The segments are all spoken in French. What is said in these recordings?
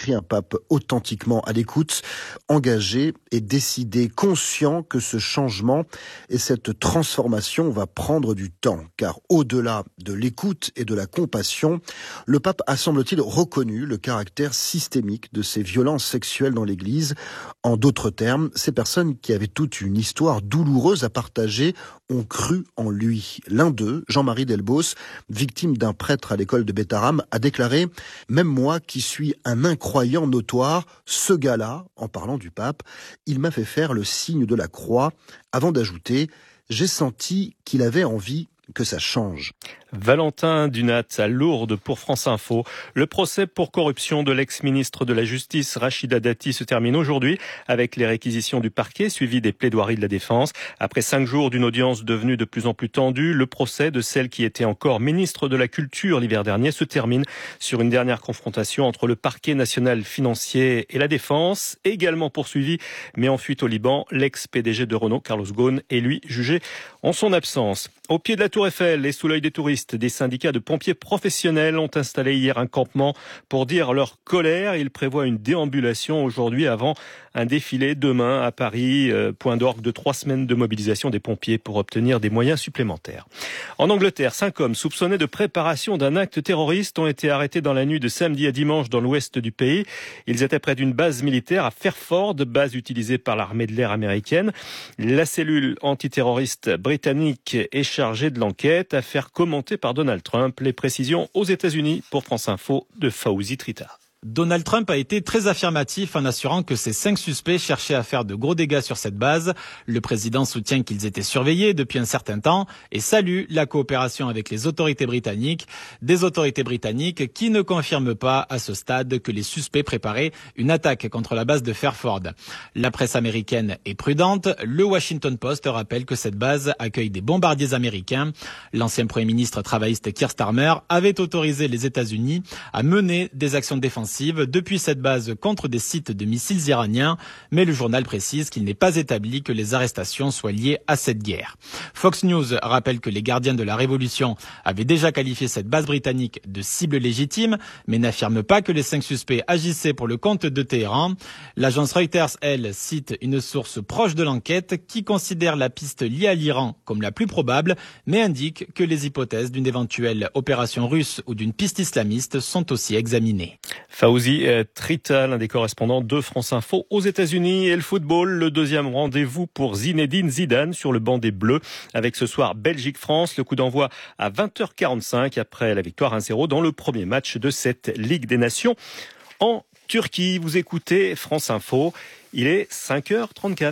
décrit un pape authentiquement à l'écoute, engagé et décidé, conscient que ce changement et cette transformation va prendre du temps. Car au-delà de l'écoute et de la compassion, le pape a, semble-t-il, reconnu le caractère systémique de ces violences sexuelles dans l'Église. En d'autres termes, ces personnes qui avaient toute une histoire douloureuse à partager ont cru en lui. L'un d'eux, Jean-Marie Delbos, victime d'un prêtre à l'école de Bétharram, a déclaré « Même moi qui suis un incroyant notoire, ce gars-là, en parlant du pape, il m'a fait faire le signe de la croix » avant d'ajouter « J'ai senti qu'il avait envie que ça change ». Valentin Dunat à Lourdes pour France Info. Le procès pour corruption de l'ex-ministre de la Justice Rachida Dati se termine aujourd'hui avec les réquisitions du parquet suivies des plaidoiries de la défense. Après 5 jours d'une audience devenue de plus en plus tendue, le procès de celle qui était encore ministre de la Culture l'hiver dernier se termine sur une dernière confrontation entre le parquet national financier et la défense, également poursuivi mais en fuite au Liban. L'ex-PDG de Renault, Carlos Ghosn, est lui jugé en son absence. Au pied de la Tour Eiffel et sous l'œil des touristes, des syndicats de pompiers professionnels ont installé hier un campement pour dire leur colère. Ils prévoient une déambulation aujourd'hui avant un défilé demain à Paris, point d'orgue de 3 semaines de mobilisation des pompiers pour obtenir des moyens supplémentaires. En Angleterre, 5 hommes soupçonnés de préparation d'un acte terroriste ont été arrêtés dans la nuit de samedi à dimanche dans l'ouest du pays. Ils étaient près d'une base militaire à Fairford, base utilisée par l'armée de l'air américaine. La cellule antiterroriste britannique est chargée de l'enquête, affaire commentée par Donald Trump. Les précisions aux États-Unis pour France Info de Fawzi Trita. Donald Trump a été très affirmatif en assurant que ces 5 suspects cherchaient à faire de gros dégâts sur cette base. Le président soutient qu'ils étaient surveillés depuis un certain temps et salue la coopération avec les autorités britanniques. Des autorités britanniques qui ne confirment pas à ce stade que les suspects préparaient une attaque contre la base de Fairford. La presse américaine est prudente. Le Washington Post rappelle que cette base accueille des bombardiers américains. L'ancien Premier ministre travailliste Keir Starmer avait autorisé les États-Unis à mener des actions défensives depuis cette base contre des sites de missiles iraniens, mais le journal précise qu'il n'est pas établi que les arrestations soient liées à cette guerre. Fox News rappelle que les gardiens de la Révolution avaient déjà qualifié cette base britannique de cible légitime, mais n'affirme pas que les 5 suspects agissaient pour le compte de Téhéran. L'agence Reuters, elle, cite une source proche de l'enquête qui considère la piste liée à l'Iran comme la plus probable, mais indique que les hypothèses d'une éventuelle opération russe ou d'une piste islamiste sont aussi examinées. Fawzi Trita, l'un des correspondants de France Info aux États-Unis. Et le football, le deuxième rendez-vous pour Zinedine Zidane sur le banc des Bleus. Avec ce soir Belgique-France, le coup d'envoi à 20h45 après la victoire 1-0 dans le premier match de cette Ligue des Nations en Turquie. Vous écoutez France Info, il est 5h34.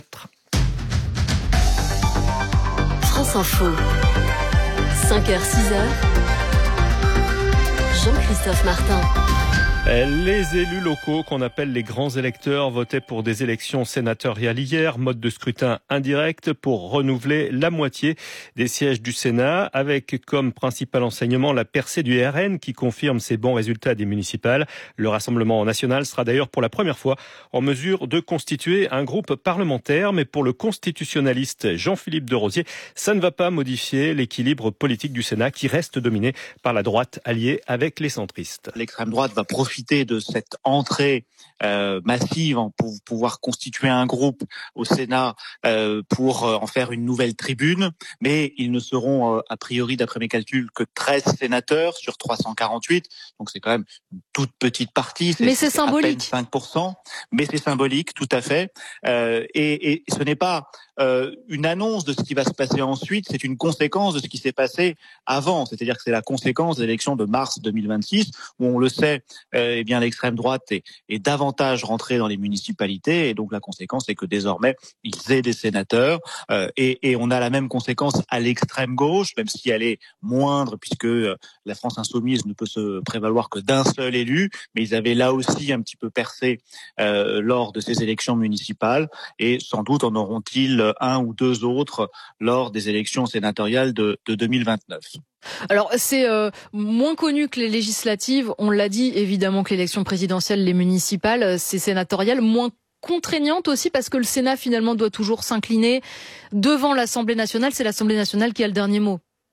France Info, 5h-6h, Jean-Christophe Martin. Les élus locaux qu'on appelle les grands électeurs votaient pour des élections sénatoriales hier, mode de scrutin indirect pour renouveler la moitié des sièges du Sénat avec comme principal enseignement la percée du RN qui confirme ses bons résultats des municipales. Le Rassemblement national sera d'ailleurs pour la première fois en mesure de constituer un groupe parlementaire, mais pour le constitutionnaliste Jean-Philippe Derosier, ça ne va pas modifier l'équilibre politique du Sénat qui reste dominé par la droite alliée avec les centristes. L'extrême droite va profiter de cette entrée massive pour pouvoir constituer un groupe au Sénat pour en faire une nouvelle tribune, mais ils ne seront a priori, d'après mes calculs, que 13 sénateurs sur 348, donc c'est quand même une toute petite partie. Mais c'est symbolique. À peine 5%, mais c'est symbolique, tout à fait. Et ce n'est pas une annonce de ce qui va se passer ensuite, c'est une conséquence de ce qui s'est passé avant, c'est-à-dire que c'est la conséquence des élections de mars 2026, où on le sait, eh bien l'extrême droite est davantage rentrée dans les municipalités, et donc la conséquence c'est que désormais ils aient des sénateurs, et on a la même conséquence à l'extrême gauche, même si elle est moindre, puisque la France insoumise ne peut se prévaloir que d'un seul élu, mais ils avaient là aussi un petit peu percé lors de ces élections municipales, et sans doute en auront-ils un ou deux autres lors des élections sénatoriales de 2029. Alors c'est moins connu que les législatives, on l'a dit, évidemment que l'élection présidentielle, les municipales, c'est sénatorial, moins contraignante aussi parce que le Sénat finalement doit toujours s'incliner devant l'Assemblée nationale, c'est l'Assemblée nationale qui a le dernier mot.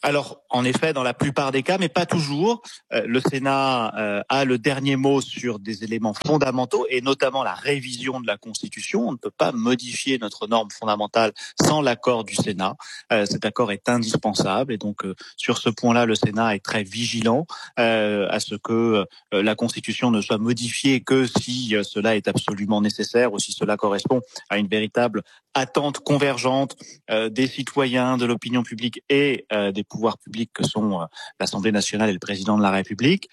Alors, en effet, dans la plupart des cas, mais pas toujours, le Sénat a le dernier mot sur des éléments fondamentaux et notamment la révision de la Constitution. On ne peut pas modifier notre norme fondamentale sans l'accord du Sénat. Cet accord est indispensable et donc sur ce point-là, le Sénat est très vigilant à ce que la Constitution ne soit modifiée que si cela est absolument nécessaire ou si cela correspond à une véritable attente convergente des citoyens, de l'opinion publique et des pouvoirs publics que sont l'Assemblée nationale et le président de la République.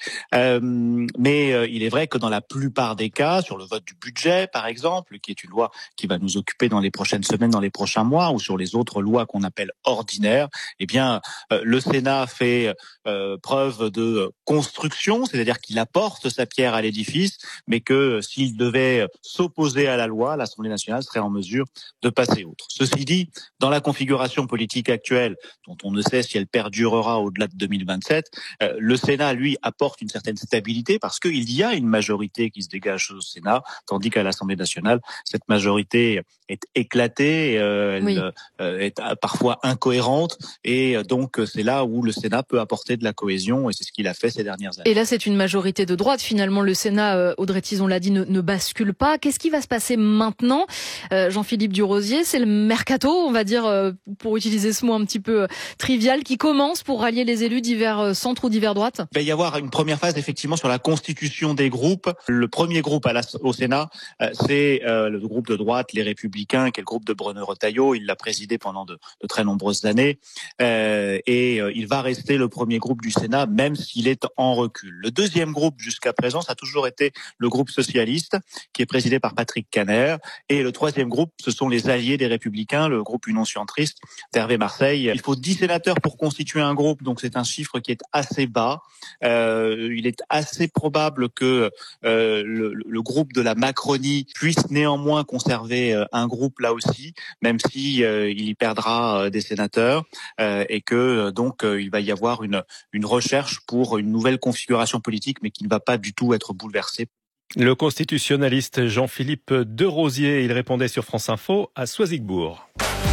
Mais il est vrai que dans la plupart des cas, sur le vote du budget, par exemple, qui est une loi qui va nous occuper dans les prochaines semaines, dans les prochains mois, ou sur les autres lois qu'on appelle ordinaires, eh bien, le Sénat fait preuve de construction, c'est-à-dire qu'il apporte sa pierre à l'édifice, mais que s'il devait s'opposer à la loi, l'Assemblée nationale serait en mesure de passer outre. Ceci dit, dans la configuration politique actuelle, dont on ne sait si elle perdurera au-delà de 2027, le Sénat, lui, apporte une certaine stabilité parce qu'il y a une majorité qui se dégage au Sénat, tandis qu'à l'Assemblée nationale, cette majorité est éclatée, elle est parfois incohérente, et donc c'est là où le Sénat peut apporter de la cohésion, et c'est ce qu'il a fait ces dernières années. Et là, c'est une majorité de droite. Finalement, le Sénat, Audrey Tizon l'a dit, ne bascule pas. Qu'est-ce qui va se passer maintenant, Jean-Philippe Durosier? C'est le mercato, on va dire, pour utiliser ce mot un petit peu trivial, qui commence pour rallier les élus divers centres ou divers droites? Il va y avoir une première phase, effectivement, sur la constitution des groupes. Le premier groupe au Sénat, c'est le groupe de droite, les Républicains, qui est le groupe de Bruno Retailleau. Il l'a présidé pendant de très nombreuses années. Et il va rester le premier groupe du Sénat, même s'il est en recul. Le deuxième groupe, jusqu'à présent, ça a toujours été le groupe socialiste, qui est présidé par Patrick Kanner. Et le troisième groupe, ce sont les alliés des Républicains, le groupe Union centriste d'Hervé Marseille. Il faut 10 sénateurs pour constituer un groupe, donc c'est un chiffre qui est assez bas. Il est assez probable que le groupe de la Macronie puisse néanmoins conserver un groupe là aussi, même si il y perdra des sénateurs, et que donc il va y avoir une recherche pour une nouvelle configuration politique, mais qui ne va pas du tout être bouleversée. Le constitutionnaliste Jean-Philippe Durosier, il répondait sur France Info à Soisigbourg.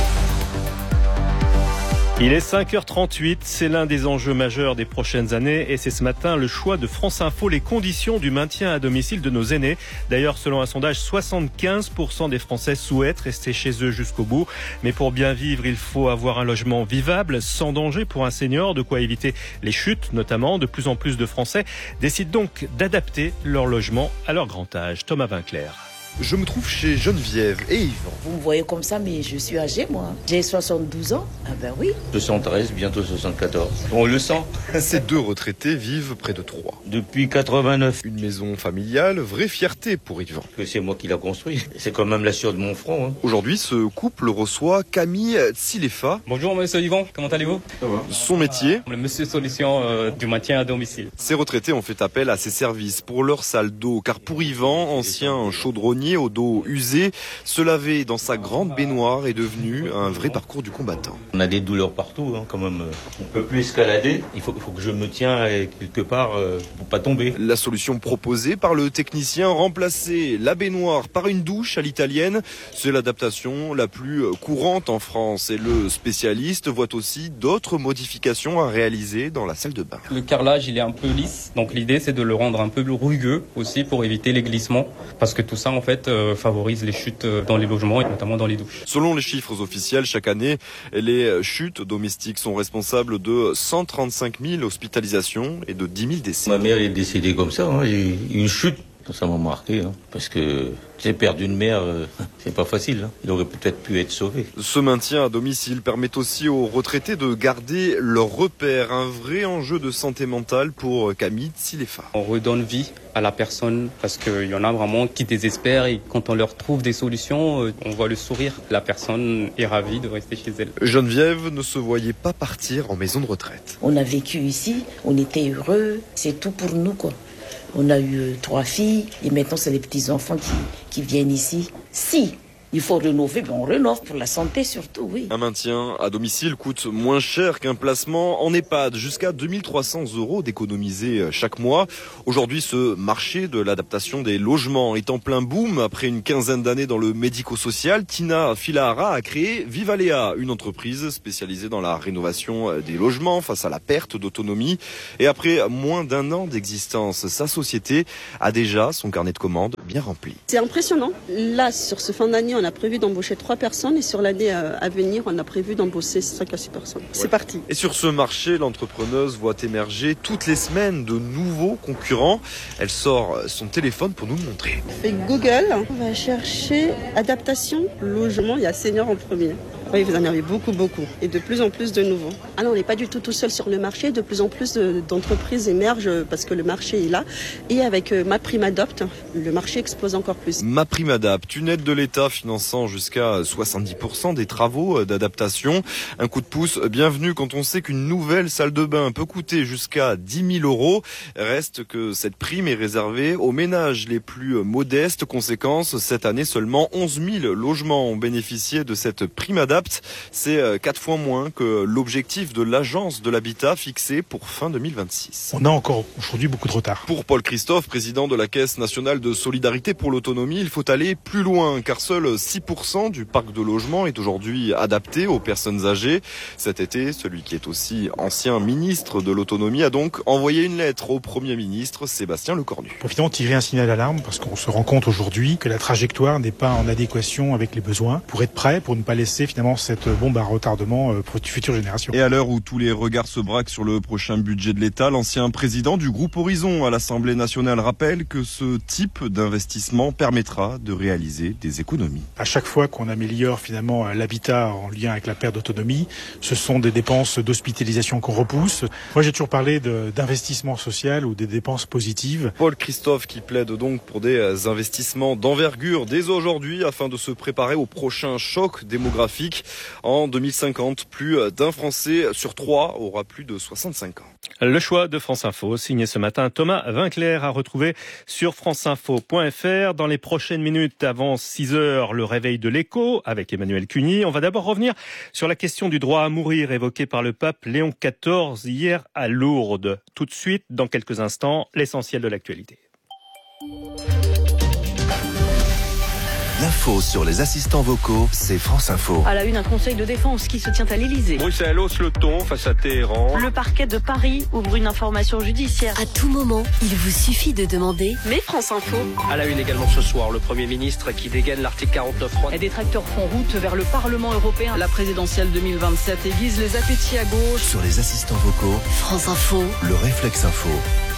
Il est 5h38, c'est l'un des enjeux majeurs des prochaines années et c'est ce matin le choix de France Info, les conditions du maintien à domicile de nos aînés. D'ailleurs, selon un sondage, 75% des Français souhaitent rester chez eux jusqu'au bout. Mais pour bien vivre, il faut avoir un logement vivable, sans danger pour un senior, de quoi éviter les chutes notamment. De plus en plus de Français décident donc d'adapter leur logement à leur grand âge. Thomas Vinclair. Je me trouve chez Geneviève et Yves. Vous me voyez comme ça, mais je suis âgée, moi. J'ai 72 ans. Ah ben oui. 73, bientôt 74. On le sent. Ces deux retraités vivent près de Troyes. Depuis 89. Une maison familiale, vraie fierté pour Yvan. Que c'est moi qui l'ai construit. C'est quand même la sueur de mon front. Hein. Aujourd'hui, ce couple reçoit Camille Tsilefa. Bonjour monsieur Yvan, comment allez-vous? Ça va. Son métier, le monsieur solution du maintien à domicile. Ces retraités ont fait appel à ses services pour leur salle d'eau, car pour Yvan, ancien chaudronnier au dos usé, se laver dans sa grande baignoire est devenu un vrai parcours du combattant. On a des douleurs partout, hein, quand même. On peut plus escalader. Il faut que je me tiens quelque part pour pas tomber. La solution proposée par le technicien, remplacer la baignoire par une douche à l'italienne, c'est l'adaptation la plus courante en France. Et le spécialiste voit aussi d'autres modifications à réaliser dans la salle de bain. Le carrelage, il est un peu lisse. Donc l'idée, c'est de le rendre un peu plus rugueux aussi pour éviter les glissements. Parce que tout ça, en fait, favorise les chutes dans les logements et notamment dans les douches. Selon les chiffres officiels, chaque année, les chutes domestiques sont responsables de 135 000 hospitalisations et de 10 000 décès. Ma mère est décédée comme ça, hein. J'ai eu une chute. Ça m'a marqué, hein, parce que j'ai perdu une mère, c'est pas facile. Hein. Il aurait peut-être pu être sauvé. Ce maintien à domicile permet aussi aux retraités de garder leurs repères. Un vrai enjeu de santé mentale pour Camille Tsilefa. On redonne vie à la personne, parce qu'il y en a vraiment qui désespèrent et quand on leur trouve des solutions, on voit le sourire. La personne est ravie de rester chez elle. Geneviève ne se voyait pas partir en maison de retraite. On a vécu ici, on était heureux, c'est tout pour nous, quoi. On a eu 3 filles et maintenant c'est les petits-enfants qui viennent ici. Si Il faut rénover, on rénove pour la santé surtout, oui. Un maintien à domicile coûte moins cher qu'un placement en EHPAD, jusqu'à 2300 € d'économiser chaque mois. Aujourd'hui, ce marché de l'adaptation des logements est en plein boom. Après une quinzaine d'années dans le médico-social, Tina Filahara a créé Vivalea, une entreprise spécialisée dans la rénovation des logements face à la perte d'autonomie. Et après moins d'un an d'existence, sa société a déjà son carnet de commandes bien rempli. C'est impressionnant. Là, sur ce fin d'année, on a prévu d'embaucher 3 personnes et sur l'année à venir, on a prévu d'embaucher 5 à 6 personnes. C'est parti. Et sur ce marché, l'entrepreneuse voit émerger toutes les semaines de nouveaux concurrents. Elle sort son téléphone pour nous le montrer. On fait Google, on va chercher adaptation, logement, il y a senior en premier. Oui, vous en avez beaucoup. Et de plus en plus de nouveaux. Ah non, on n'est pas du tout seul sur le marché. De plus en plus d'entreprises émergent parce que le marché est là. Et avec MaPrimeAdapt, le marché explose encore plus. MaPrimeAdapt, une aide de l'État finançant jusqu'à 70% des travaux d'adaptation. Un coup de pouce bienvenu quand on sait qu'une nouvelle salle de bain peut coûter jusqu'à 10 000 €. Reste que cette prime est réservée aux ménages les plus modestes. Conséquence, cette année, seulement 11 000 logements ont bénéficié de cette PrimeAdapt. C'est 4 fois moins que l'objectif de l'agence de l'habitat fixé pour fin 2026. On a encore aujourd'hui beaucoup de retard. Pour Paul Christophe, président de la Caisse nationale de solidarité pour l'autonomie, il faut aller plus loin car seul 6% du parc de logement est aujourd'hui adapté aux personnes âgées. Cet été, celui qui est aussi ancien ministre de l'autonomie a donc envoyé une lettre au Premier ministre Sébastien Lecornu. Pour évidemment tirer un signal d'alarme parce qu'on se rend compte aujourd'hui que la trajectoire n'est pas en adéquation avec les besoins pour être prêt, pour ne pas laisser finalement cette bombe à retardement pour les futures générations. Et à l'heure où tous les regards se braquent sur le prochain budget de l'État, l'ancien président du groupe Horizon à l'Assemblée nationale rappelle que ce type d'investissement permettra de réaliser des économies. À chaque fois qu'on améliore finalement l'habitat en lien avec la perte d'autonomie, ce sont des dépenses d'hospitalisation qu'on repousse. Moi j'ai toujours parlé d'investissement social ou des dépenses positives. Paul Christophe qui plaide donc pour des investissements d'envergure dès aujourd'hui afin de se préparer au prochain choc démographique. En 2050, plus d'un Français sur 3 aura plus de 65 ans. Le choix de France Info, signé ce matin Thomas Vinclair, à retrouver sur franceinfo.fr. Dans les prochaines minutes, avant 6 heures, le réveil de l'écho avec Emmanuel Cuny. On va d'abord revenir sur la question du droit à mourir évoquée par le pape Léon XIV hier à Lourdes. Tout de suite, dans quelques instants, l'essentiel de l'actualité. L'info sur les assistants vocaux, c'est France Info. À la une, un conseil de défense qui se tient à l'Elysée. Bruxelles hausse le ton face à Téhéran. Le parquet de Paris ouvre une information judiciaire. À tout moment, il vous suffit de demander. Mais France Info. À la une également ce soir, le Premier ministre qui dégaine l'article 49.3. Et des tracteurs font route vers le Parlement européen. La présidentielle 2027 aiguise les appétits à gauche. Sur les assistants vocaux, France Info. Le réflexe info.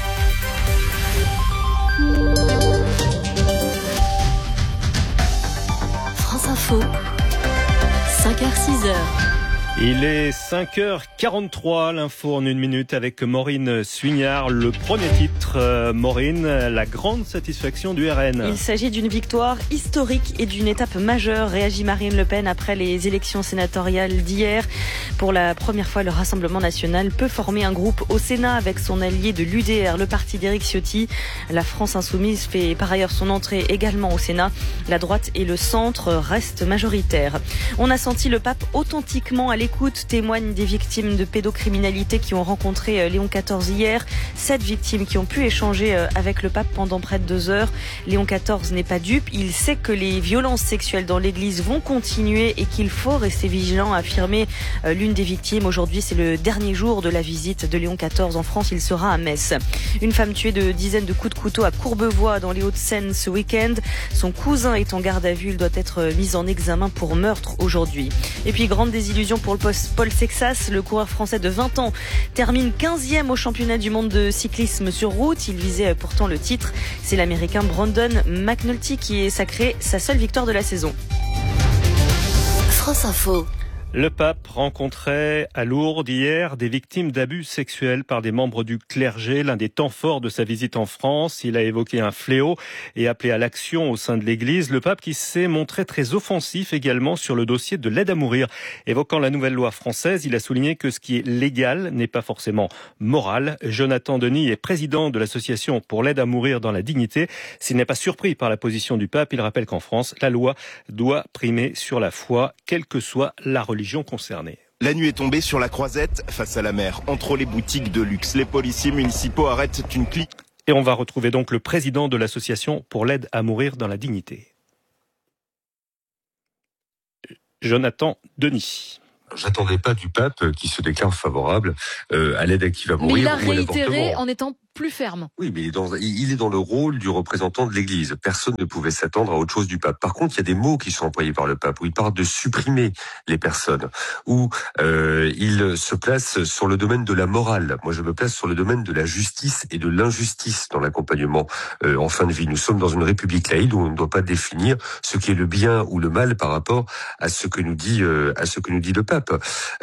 France Info, 5h-6h. Il est 5h43, l'info en 1 minute avec Maureen Suignard. Le premier titre, Maureen, la grande satisfaction du RN. Il s'agit d'une victoire historique et d'une étape majeure, réagit Marine Le Pen après les élections sénatoriales d'hier. Pour la première fois, le Rassemblement national peut former un groupe au Sénat avec son allié de l'UDR, le parti d'Éric Ciotti. La France insoumise fait par ailleurs son entrée également au Sénat. La droite et le centre restent majoritaires. On a senti le pape authentiquement à l'écoute, témoignent des victimes de pédocriminalité qui ont rencontré Léon XIV hier. 7 victimes qui ont pu échanger avec le pape pendant près de 2 heures. Léon XIV n'est pas dupe. Il sait que les violences sexuelles dans l'église vont continuer et qu'il faut rester vigilant, a affirmé l'une des victimes. Aujourd'hui, c'est le dernier jour de la visite de Léon XIV en France. Il sera à Metz. Une femme tuée de dizaines de coups de couteau à Courbevoie dans les Hauts-de-Seine ce week-end. Son cousin est en garde à vue. Il doit être mis en examen pour meurtre aujourd'hui. Et puis, grande désillusion pour le Paul Sexas, le coureur français de 20 ans, termine 15e au championnat du monde de cyclisme sur route. Il visait pourtant le titre. C'est l'Américain Brandon McNulty qui est sacré sa seule victoire de la saison. France Info. Le pape rencontrait à Lourdes hier des victimes d'abus sexuels par des membres du clergé, l'un des temps forts de sa visite en France. Il a évoqué un fléau et appelé à l'action au sein de l'Église. Le pape qui s'est montré très offensif également sur le dossier de l'aide à mourir. Évoquant la nouvelle loi française, il a souligné que ce qui est légal n'est pas forcément moral. Jonathan Denis est président de l'association pour l'aide à mourir dans la dignité. S'il n'est pas surpris par la position du pape, il rappelle qu'en France, la loi doit primer sur la foi, quelle que soit la religion concernée. La nuit est tombée sur la Croisette, face à la mer, entre les boutiques de luxe. Les policiers municipaux arrêtent une clique. Et on va retrouver donc le président de l'association pour l'aide à mourir dans la dignité. Jonathan Denis. J'attendais pas du pape qui se déclare favorable à l'aide active à mourir. Mais il a ou à réitéré l'avortement. en étant plus ferme. Oui, mais il est dans le rôle du représentant de l'Église. Personne ne pouvait s'attendre à autre chose du pape. Par contre, il y a des mots qui sont employés par le pape, où il parle de supprimer les personnes, où il se place sur le domaine de la morale. Moi, je me place sur le domaine de la justice et de l'injustice dans l'accompagnement en fin de vie. Nous sommes dans une république laïque où on ne doit pas définir ce qui est le bien ou le mal par rapport à ce que nous dit le pape.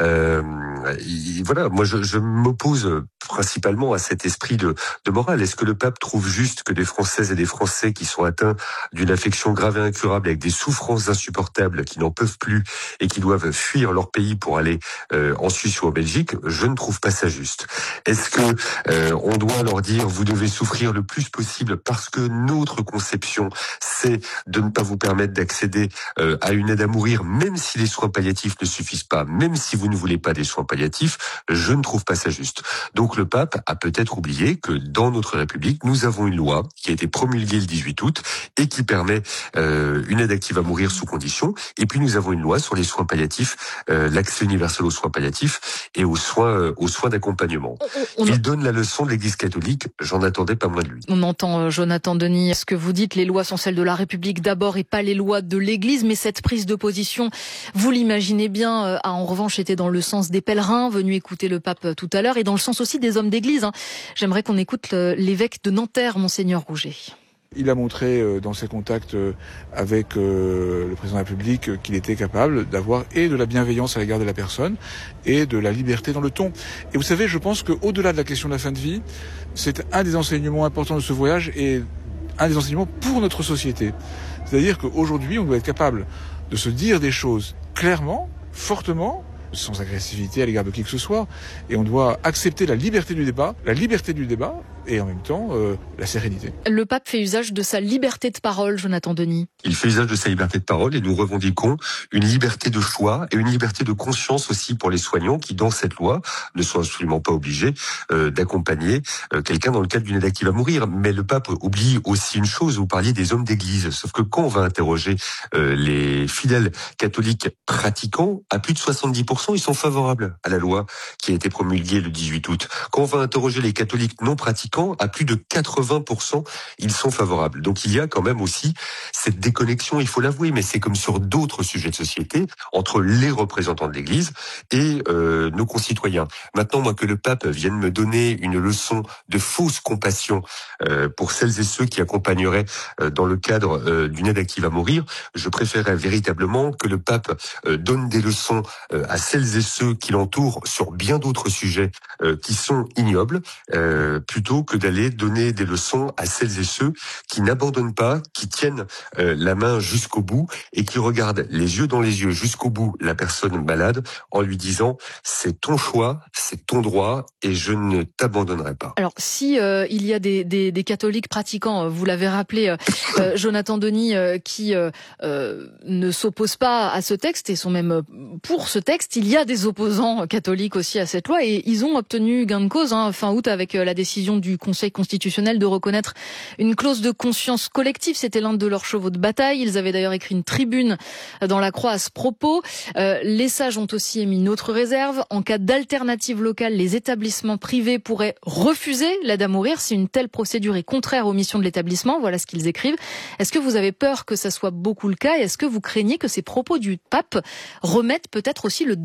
Voilà, moi, je m'oppose principalement à cet esprit de morale. Est-ce que le pape trouve juste que des Françaises et des Français qui sont atteints d'une affection grave et incurable avec des souffrances insupportables, qui n'en peuvent plus et qui doivent fuir leur pays pour aller en Suisse ou en Belgique? Je ne trouve pas ça juste. Est-ce que on doit leur dire vous devez souffrir le plus possible parce que notre conception c'est de ne pas vous permettre d'accéder à une aide à mourir, même si les soins palliatifs ne suffisent pas, même si vous ne voulez pas des soins palliatifs? Je ne trouve pas ça juste. Donc le pape a peut-être oublié que dans notre République, nous avons une loi qui a été promulguée le 18 août et qui permet une aide active à mourir sous condition. Et puis nous avons une loi sur les soins palliatifs, l'accès universel aux soins palliatifs et aux soins d'accompagnement. Il donne la leçon de l'Église catholique, j'en attendais pas moins de lui. On entend Jonathan Denis, ce que vous dites, les lois sont celles de la République d'abord et pas les lois de l'Église, mais cette prise de position, vous l'imaginez bien, a en revanche été dans le sens des pèlerins venus écouter le pape tout à l'heure et dans le sens aussi des hommes d'Église. J'aimerais qu'on écoute l'évêque de Nanterre, Monseigneur Rouget. Il a montré dans ses contacts avec le président de la République qu'il était capable d'avoir et de la bienveillance à l'égard de la personne et de la liberté dans le ton. Et vous savez, je pense qu'au-delà de la question de la fin de vie, c'est un des enseignements importants de ce voyage et un des enseignements pour notre société. C'est-à-dire qu'aujourd'hui, on doit être capable de se dire des choses clairement, fortement, sans agressivité à l'égard de qui que ce soit, et on doit accepter la liberté du débat et en même temps la sérénité. Le pape fait usage de sa liberté de parole, Jonathan Denis. Il fait usage de sa liberté de parole et nous revendiquons une liberté de choix et une liberté de conscience aussi pour les soignants qui, dans cette loi, ne sont absolument pas obligés d'accompagner quelqu'un dans le cadre d'une aide active à mourir. Mais le pape oublie aussi une chose, vous parliez des hommes d'église, sauf que quand on va interroger les fidèles catholiques pratiquants, à plus de 70%, ils sont favorables à la loi qui a été promulguée le 18 août. Quand on va interroger les catholiques non pratiquants, à plus de 80%, ils sont favorables. Donc il y a quand même aussi cette déconnexion, il faut l'avouer, mais c'est comme sur d'autres sujets de société, entre les représentants de l'Église et nos concitoyens. Maintenant, moi, que le pape vienne me donner une leçon de fausse compassion pour celles et ceux qui accompagneraient dans le cadre d'une aide active à mourir, je préférerais véritablement que le pape donne des leçons à celles et ceux qui l'entourent sur bien d'autres sujets qui sont ignobles, plutôt que d'aller donner des leçons à celles et ceux qui n'abandonnent pas, qui tiennent la main jusqu'au bout et qui regardent les yeux dans les yeux jusqu'au bout la personne malade en lui disant « c'est ton choix, c'est ton droit et je ne t'abandonnerai pas ». Alors si il y a des catholiques pratiquants, vous l'avez rappelé, Jonathan Denis, qui ne s'opposent pas à ce texte et sont même pour ce texte, il y a des opposants catholiques aussi à cette loi et ils ont obtenu gain de cause fin août avec la décision du Conseil constitutionnel de reconnaître une clause de conscience collective. C'était l'un de leurs chevaux de bataille. Ils avaient d'ailleurs écrit une tribune dans la Croix à ce propos. Les sages ont aussi émis une autre réserve. En cas d'alternative locale, les établissements privés pourraient refuser l'aide à mourir si une telle procédure est contraire aux missions de l'établissement. Voilà ce qu'ils écrivent. Est-ce que vous avez peur que ça soit beaucoup le cas et est-ce que vous craignez que ces propos du pape remettent peut-être aussi le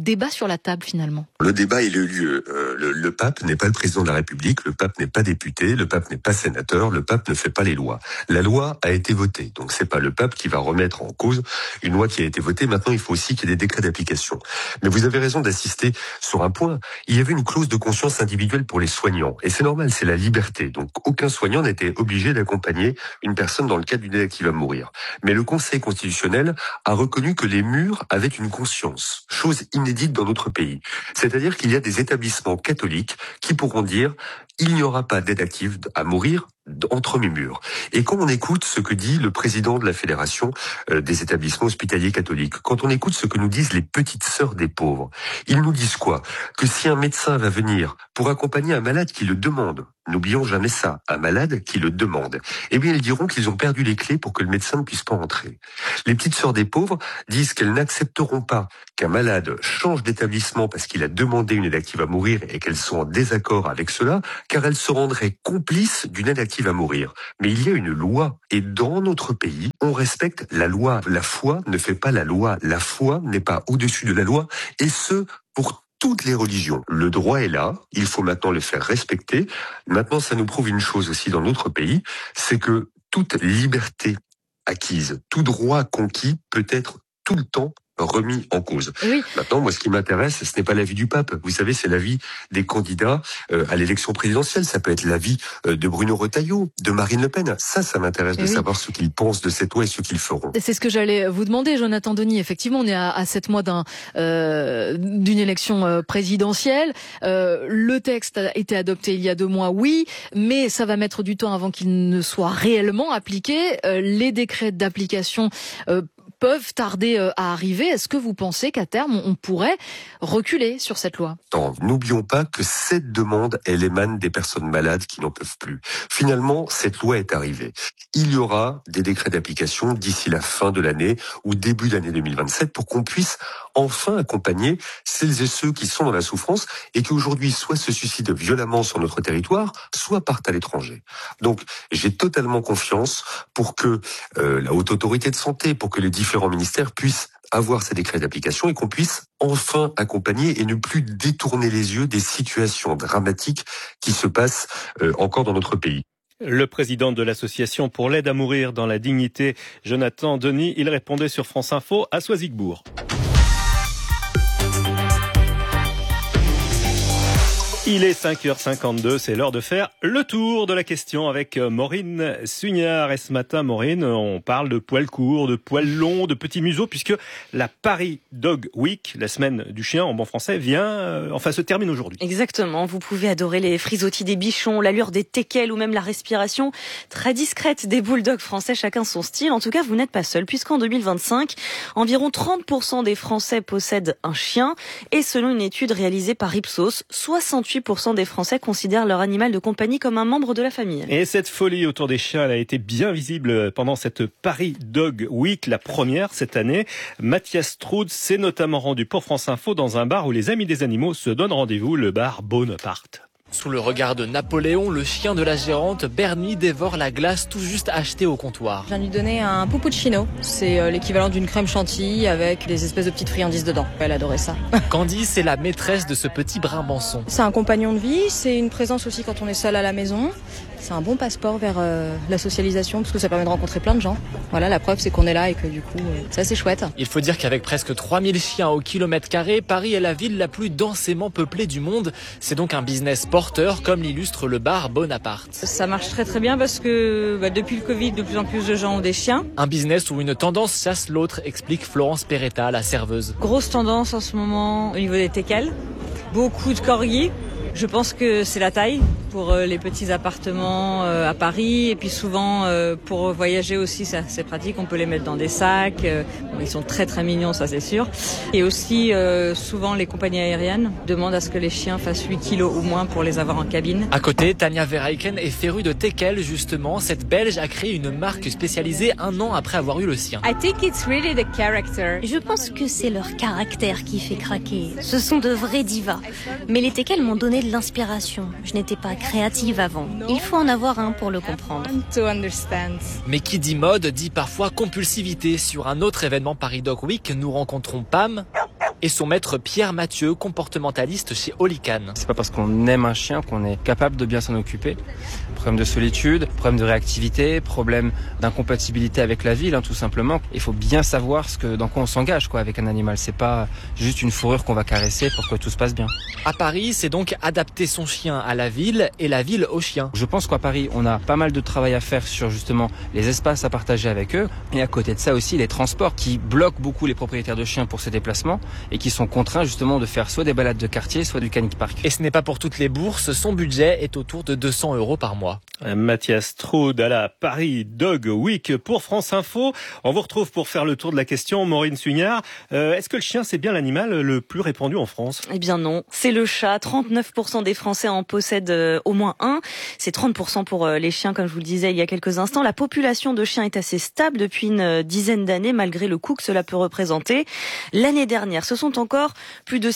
débat sur la table finalement? Le débat il a eu lieu. Le pape n'est pas le président de la République, le pape n'est pas député, le pape n'est pas sénateur, le pape ne fait pas les lois. La loi a été votée, donc c'est pas le pape qui va remettre en cause une loi qui a été votée. Maintenant, il faut aussi qu'il y ait des décrets d'application. Mais vous avez raison d'insister sur un point. Il y avait une clause de conscience individuelle pour les soignants, et c'est normal, c'est la liberté. Donc aucun soignant n'était obligé d'accompagner une personne dans le cadre d'une aide qui va mourir. Mais le Conseil constitutionnel a reconnu que les murs avaient une conscience, chose inédite dans notre pays. C'est-à-dire qu'il y a des établissements catholiques qui pourront dire il n'y aura pas d'aide active à mourir entre mes murs. Et quand on écoute ce que dit le président de la Fédération des établissements hospitaliers catholiques, quand on écoute ce que nous disent les petites sœurs des pauvres, ils nous disent quoi? Que si un médecin va venir pour accompagner un malade qui le demande, n'oublions jamais ça, un malade qui le demande, eh bien ils diront qu'ils ont perdu les clés pour que le médecin ne puisse pas entrer. Les petites sœurs des pauvres disent qu'elles n'accepteront pas qu'un malade change d'établissement parce qu'il a demandé une aide active à mourir et qu'elles sont en désaccord avec cela, car elles se rendraient complices d'une aide active à mourir. Mais il y a une loi, et dans notre pays, on respecte la loi. La foi ne fait pas la loi. La foi n'est pas au-dessus de la loi, et ce, pour toutes les religions. Le droit est là, il faut maintenant le faire respecter. Maintenant, ça nous prouve une chose aussi dans notre pays, c'est que toute liberté acquise, tout droit conquis peut être tout le temps remis en cause. Oui. Maintenant, moi, ce qui m'intéresse, ce n'est pas l'avis du pape. Vous savez, c'est l'avis des candidats à l'élection présidentielle. Ça peut être l'avis de Bruno Retailleau, de Marine Le Pen. Ça m'intéresse de savoir ce qu'ils pensent de cette loi et ce qu'ils feront. C'est ce que j'allais vous demander, Jonathan Denis. Effectivement, on est à 7 mois d'une élection présidentielle. Le texte a été adopté il y a 2 mois, oui, mais ça va mettre du temps avant qu'il ne soit réellement appliqué. Les décrets d'application peuvent tarder à arriver. Est-ce que vous pensez qu'à terme, on pourrait reculer sur cette loi? N'oublions pas que cette demande, elle émane des personnes malades qui n'en peuvent plus. Finalement, cette loi est arrivée. Il y aura des décrets d'application d'ici la fin de l'année ou début d'année 2027 pour qu'on puisse enfin accompagner celles et ceux qui sont dans la souffrance et qui aujourd'hui soit se suicident violemment sur notre territoire, soit partent à l'étranger. Donc, j'ai totalement confiance pour que la Haute Autorité de Santé, pour que les différents ministères puissent avoir ces décrets d'application et qu'on puisse enfin accompagner et ne plus détourner les yeux des situations dramatiques qui se passent encore dans notre pays. Le président de l'association pour l'aide à mourir dans la dignité, Jonathan Denis, il répondait sur France Info à Soisigbourg. Il est 5h52, c'est l'heure de faire le tour de la question avec Maureen Sugnard. Et ce matin, Maureen, on parle de poils courts, de poils longs, de petits museaux, puisque la Paris Dog Week, la semaine du chien en bon français, se termine aujourd'hui. Exactement, vous pouvez adorer les frisottis des bichons, l'allure des teckels ou même la respiration très discrète des bulldogs français, chacun son style. En tout cas, vous n'êtes pas seul, puisqu'en 2025, environ 30% des Français possèdent un chien. Et selon une étude réalisée par Ipsos, 68% des Français considèrent leur animal de compagnie comme un membre de la famille. Et cette folie autour des chiens, elle a été bien visible pendant cette Paris Dog Week, la première cette année. Mathias Strud s'est notamment rendu pour France Info dans un bar où les amis des animaux se donnent rendez-vous, le bar Bonaparte. Sous le regard de Napoléon, le chien de la gérante, Bernie, dévore la glace tout juste achetée au comptoir. Je viens de lui donner un puppuccino. C'est l'équivalent d'une crème chantilly avec des espèces de petites friandises dedans. Elle adorait ça. Candy, c'est la maîtresse de ce petit brimbanson. C'est un compagnon de vie, c'est une présence aussi quand on est seul à la maison. C'est un bon passeport vers la socialisation parce que ça permet de rencontrer plein de gens. Voilà, la preuve c'est qu'on est là et que du coup, c'est assez chouette. Il faut dire qu'avec presque 3000 chiens au kilomètre carré, Paris est la ville la plus densément peuplée du monde. C'est donc un business porteur comme l'illustre le bar Bonaparte. Ça marche très très bien parce que depuis le Covid, de plus en plus de gens ont des chiens. Un business où une tendance chasse l'autre, explique Florence Peretta, la serveuse. Grosse tendance en ce moment au niveau des teckels. Beaucoup de corgis. Je pense que c'est la taille pour les petits appartements à Paris et puis souvent pour voyager aussi, ça c'est pratique, on peut les mettre dans des sacs, ils sont très très mignons, ça c'est sûr. Et aussi souvent les compagnies aériennes demandent à ce que les chiens fassent 8 kilos ou moins pour les avoir en cabine. À côté, Tania Verheiken est férue de teckel justement. Cette Belge a créé une marque spécialisée 1 an après avoir eu le sien. I think it's really the character. Je pense que c'est leur caractère qui fait craquer. Ce sont de vrais divas. Mais les teckels m'ont donné de l'inspiration. Je n'étais pas créative avant. Il faut en avoir un pour le comprendre. Mais qui dit mode dit parfois compulsivité. Sur un autre événement Paris Dog Week, nous rencontrons Pam, et son maître Pierre Mathieu, comportementaliste chez Olican. C'est pas parce qu'on aime un chien qu'on est capable de bien s'en occuper. Problème de solitude, problème de réactivité, problème d'incompatibilité avec la ville, tout simplement. Il faut bien savoir dans quoi on s'engage avec un animal. C'est pas juste une fourrure qu'on va caresser pour que tout se passe bien. À Paris, c'est donc adapter son chien à la ville et la ville au chien. Je pense qu'à Paris, on a pas mal de travail à faire sur justement les espaces à partager avec eux. Et à côté de ça aussi, les transports qui bloquent beaucoup les propriétaires de chiens pour ces déplacements et qui sont contraints justement de faire soit des balades de quartier, soit du canic park. Et ce n'est pas pour toutes les bourses. Son budget est autour de 200 € par mois. Mathias Trude à la Paris Dog Week pour France Info. On vous retrouve pour faire le tour de la question. Maureen Sugnard, est-ce que le chien c'est bien l'animal le plus répandu en France ? Eh bien non, c'est le chat. 39% des Français en possèdent au moins un. C'est 30% pour les chiens, comme je vous le disais il y a quelques instants. La population de chiens est assez stable depuis une dizaine d'années, malgré le coût que cela peut représenter. L'année dernière, ce sont encore plus de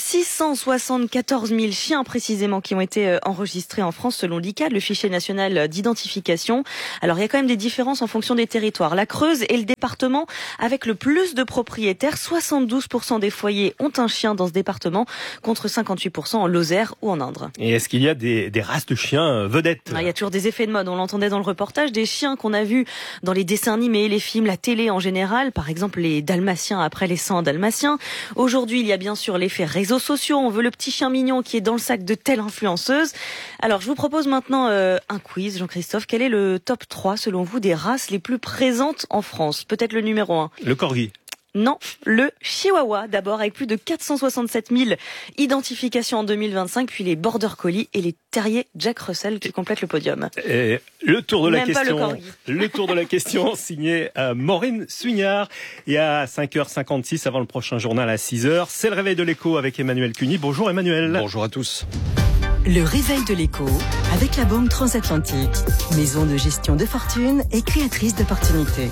674 000 chiens précisément qui ont été enregistrés en France selon l'ICAD, le fichier national d'identification. Alors il y a quand même des différences en fonction des territoires. La Creuse est le département avec le plus de propriétaires. 72% des foyers ont un chien dans ce département, contre 58% en Lozère ou en Indre. Et est-ce qu'il y a des races de chiens vedettes ? Il y a toujours des effets de mode, on l'entendait dans le reportage, des chiens qu'on a vus dans les dessins animés, les films, la télé en général, par exemple les Dalmatiens après les 100 Dalmatiens. Aujourd'hui, il y a bien sûr l'effet réseaux sociaux, on veut le petit chien mignon qui est dans le sac de telle influenceuse. Alors je vous propose maintenant un quiz, Jean-Christophe. Quel est le top 3 selon vous des races les plus présentes en France ? Peut-être le numéro 1. Le corgi. Non, le chihuahua d'abord, avec plus de 467 000 identifications en 2025, puis les border collies et les terriers Jack Russell qui complètent le podium. Et le tour de la Même question. Le tour de la question signé Maureen Sugnard. Et à 5h56 avant le prochain journal à 6h, c'est le réveil de l'écho avec Emmanuel Cuny. Bonjour Emmanuel. Bonjour à tous. Le réveil de l'écho avec la Banque Transatlantique, maison de gestion de fortune et créatrice d'opportunités.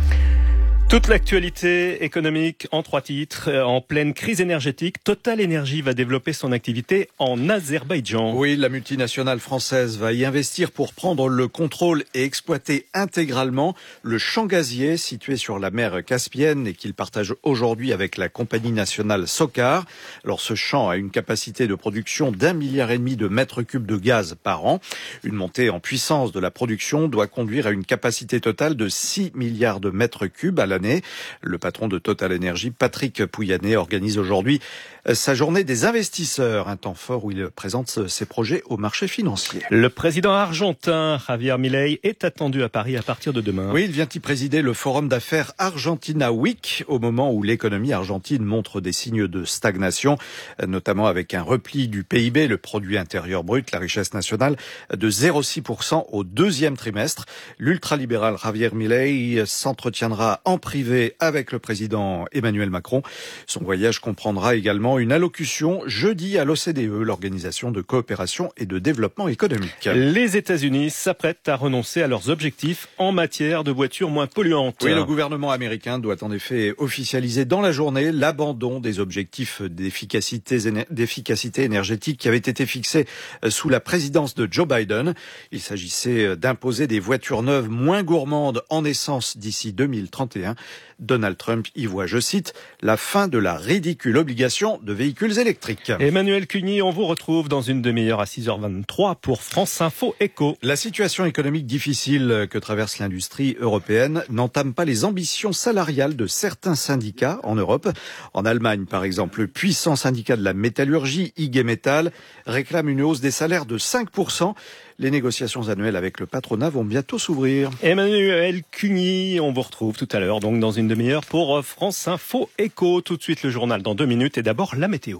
Toute l'actualité économique en 3 titres. En pleine crise énergétique, Total Energy va développer son activité en Azerbaïdjan. Oui, la multinationale française va y investir pour prendre le contrôle et exploiter intégralement le champ gazier situé sur la mer Caspienne et qu'il partage aujourd'hui avec la compagnie nationale SOCAR. Alors ce champ a une capacité de production d'1,5 milliard de mètres cubes de gaz par an. Une montée en puissance de la production doit conduire à une capacité totale de 6 milliards de mètres cubes à l'année. Le patron de Total Energy, Patrick Pouyanné, organise aujourd'hui sa journée des investisseurs, un temps fort où il présente ses projets au marché financier. Le président argentin Javier Milei est attendu à Paris à partir de demain. Oui, il vient y présider le forum d'affaires Argentina Week au moment où l'économie argentine montre des signes de stagnation, notamment avec un repli du PIB, le produit intérieur brut, la richesse nationale, de 0,6% au deuxième trimestre. L'ultralibéral Javier Milei s'entretiendra en privé avec le président Emmanuel Macron. Son voyage comprendra également une allocution jeudi à l'OCDE, l'Organisation de coopération et de développement économique. Les États-Unis s'apprêtent à renoncer à leurs objectifs en matière de voitures moins polluantes. Oui, le gouvernement américain doit en effet officialiser dans la journée l'abandon des objectifs d'efficacité énergétique qui avaient été fixés sous la présidence de Joe Biden. Il s'agissait d'imposer des voitures neuves moins gourmandes en essence d'ici 2031. Donald Trump y voit, je cite, la fin de la ridicule obligation de véhicules électriques. Emmanuel Cuny, on vous retrouve dans une demi-heure à 6h23 pour France Info Éco. La situation économique difficile que traverse l'industrie européenne n'entame pas les ambitions salariales de certains syndicats en Europe. En Allemagne, par exemple, le puissant syndicat de la métallurgie, IG Metall, réclame une hausse des salaires de 5%. Les négociations annuelles avec le patronat vont bientôt s'ouvrir. Emmanuel Cuny, on vous retrouve tout à l'heure, donc dans une demi-heure pour France Info Éco. Tout de suite le journal dans 2 minutes et d'abord la météo.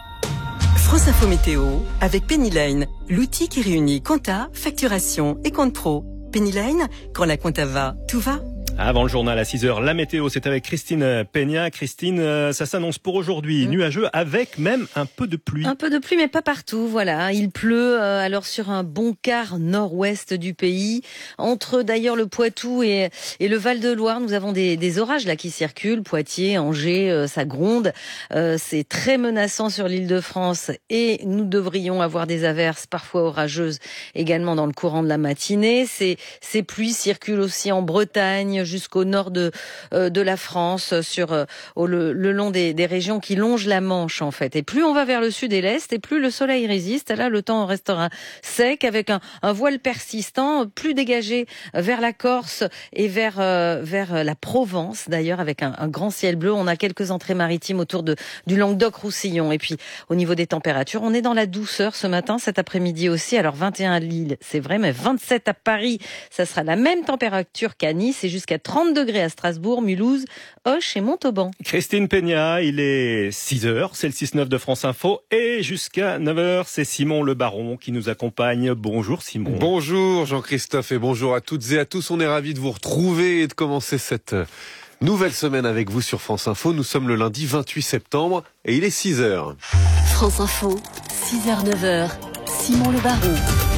France Info Météo avec Pennyline, l'outil qui réunit compta, facturation et compte pro. Pennyline, quand la compta va, tout va. Avant le journal à 6h, la météo, c'est avec Christine Peña. Christine, ça s'annonce pour aujourd'hui nuageux avec même un peu de pluie. Un peu de pluie, mais pas partout, voilà. Il pleut alors sur un bon quart nord-ouest du pays. Entre d'ailleurs le Poitou et le Val-de-Loire, nous avons des orages là qui circulent. Poitiers, Angers, ça gronde. C'est très menaçant sur l'Île-de-France et nous devrions avoir des averses parfois orageuses également dans le courant de la matinée. Ces pluies circulent aussi en Bretagne, jusqu'au nord de la France, sur le long des régions qui longent la Manche en fait. Et plus on va vers le sud et l'est, et plus le soleil résiste. Là, le temps restera sec avec un voile persistant, plus dégagé vers la Corse et vers la Provence d'ailleurs, avec un grand ciel bleu. On a quelques entrées maritimes autour du Languedoc-Roussillon. Et puis au niveau des températures, on est dans la douceur ce matin, cet après-midi aussi. Alors 21 à Lille, c'est vrai, mais 27 à Paris, ça sera la même température qu'à Nice et jusqu'à 30 degrés à Strasbourg, Mulhouse, Auch et Montauban. Christine Peña, il est 6h, c'est le 6-9 de France Info et jusqu'à 9h, c'est Simon Le Baron qui nous accompagne. Bonjour Simon. Bonjour Jean-Christophe et bonjour à toutes et à tous. On est ravis de vous retrouver et de commencer cette nouvelle semaine avec vous sur France Info. Nous sommes le lundi 28 septembre et il est 6h. France Info, 6h-9h, Simon Le Baron.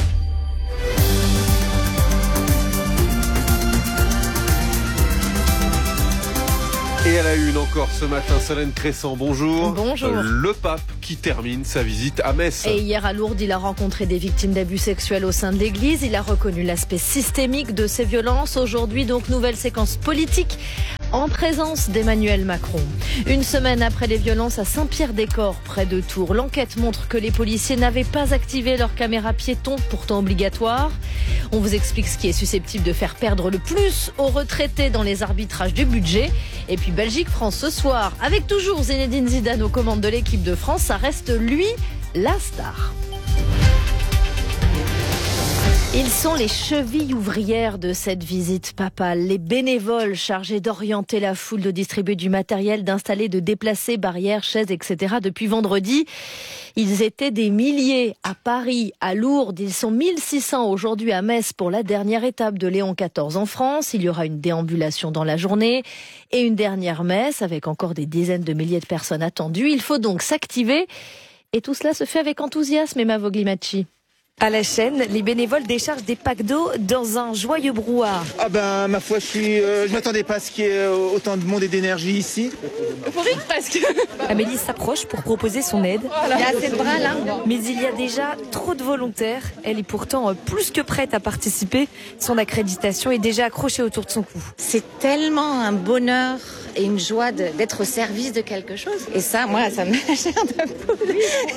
Et à la une encore ce matin, Solène Crescent, bonjour. Bonjour. Le pape qui termine sa visite à Metz. Et hier à Lourdes, il a rencontré des victimes d'abus sexuels au sein de l'Église. Il a reconnu l'aspect systémique de ces violences. Aujourd'hui, donc, nouvelle séquence politique en présence d'Emmanuel Macron. Une semaine après les violences à Saint-Pierre-des-Corps, près de Tours, l'enquête montre que les policiers n'avaient pas activé leur caméra piéton, pourtant obligatoire. On vous explique ce qui est susceptible de faire perdre le plus aux retraités dans les arbitrages du budget. Et puis Belgique-France ce soir, avec toujours Zinedine Zidane aux commandes de l'équipe de France, ça reste lui la star. Ils sont les chevilles ouvrières de cette visite papale, les bénévoles chargés d'orienter la foule, de distribuer du matériel, d'installer, de déplacer barrières, chaises, etc. Depuis vendredi, ils étaient des milliers à Paris, à Lourdes. Ils sont 1600 aujourd'hui à Metz pour la dernière étape de Léon XIV en France. Il y aura une déambulation dans la journée et une dernière messe avec encore des dizaines de milliers de personnes attendues. Il faut donc s'activer et tout cela se fait avec enthousiasme, Emma Voglimacci. À la chaîne, les bénévoles déchargent des packs d'eau dans un joyeux brouhaha. Ah ben, ma foi, je m'attendais pas à ce qu'il y ait autant de monde et d'énergie ici. Euphorique presque. Amélie s'approche pour proposer son aide. Il y a assez de bras là. Mais il y a déjà trop de volontaires. Elle est pourtant plus que prête à participer. Son accréditation est déjà accrochée autour de son cou. C'est tellement un bonheur et une joie d'être au service de quelque chose. Et ça, moi, ça me chair de poule.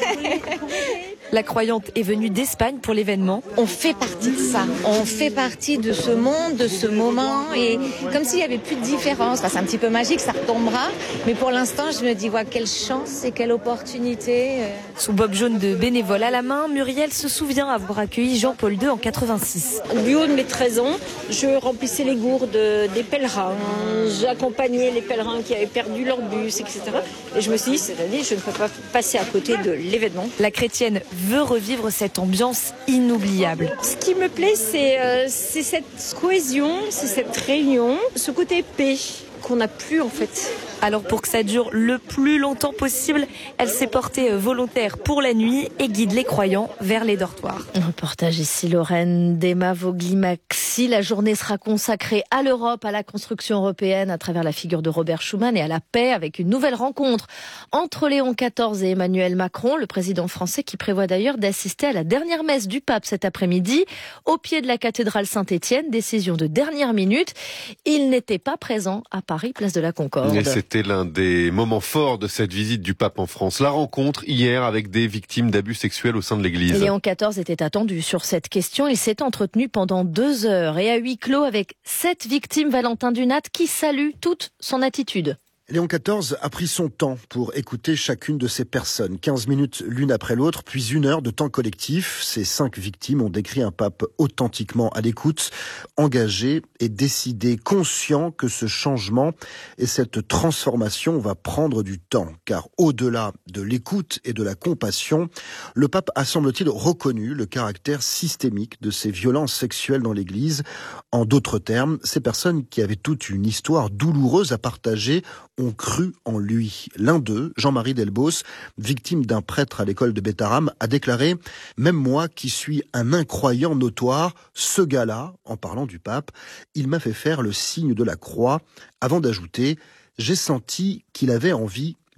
La croyante est venue d'Espagne pour l'événement. On fait partie de ça. On fait partie de ce monde, de ce moment. Et comme s'il n'y avait plus de différence. Enfin, c'est un petit peu magique, ça retombera. Mais pour l'instant, je me dis, quelle chance et quelle opportunité. Son bob jaune de bénévole à la main, Muriel se souvient avoir accueilli Jean-Paul II en 86. Du haut de mes 13 ans, je remplissais les gourdes des pèlerins. J'accompagnais les pèlerins qui avaient perdu leur bus, etc. Et je me suis dit, cette année, je ne peux pas passer à côté de l'événement. La chrétienne veut revivre cette ambiance inoubliable. Ce qui me plaît, c'est cette cohésion, c'est cette réunion, ce côté paix qu'on n'a plus en fait. Alors pour que ça dure le plus longtemps possible, elle s'est portée volontaire pour la nuit et guide les croyants vers les dortoirs. Un reportage ici, Lorraine, d'Emma Voglimacci. La journée sera consacrée à l'Europe, à la construction européenne à travers la figure de Robert Schuman et à la paix, avec une nouvelle rencontre entre Léon XIV et Emmanuel Macron, le président français qui prévoit d'ailleurs d'assister à la dernière messe du pape cet après-midi au pied de la cathédrale Saint-Étienne. Décision de dernière minute. Il n'était pas présent à Paris, place de la Concorde. Et c'était l'un des moments forts de cette visite du pape en France. La rencontre hier avec des victimes d'abus sexuels au sein de l'Église. Léon XIV était attendu sur cette question. Il s'est entretenu pendant 2 heures et à huis clos avec 7 victimes, Valentin Dunat, qui salue toute son attitude. Léon XIV a pris son temps pour écouter chacune de ces personnes. 15 minutes l'une après l'autre, puis 1 heure de temps collectif. Ces 5 victimes ont décrit un pape authentiquement à l'écoute, engagé et décidé, conscient que ce changement et cette transformation va prendre du temps. Car au-delà de l'écoute et de la compassion, le pape a, semble-t-il, reconnu le caractère systémique de ces violences sexuelles dans l'Église. En d'autres termes, ces personnes qui avaient toute une histoire douloureuse à partager ont cru en lui. L'un d'eux, Jean-Marie Delbos, victime d'un prêtre à l'école de Bétharram, a déclaré « Même moi qui suis un incroyant notoire, ce gars-là, en parlant du pape, il m'a fait faire le signe de la croix », avant d'ajouter « J'ai senti qu'il avait envie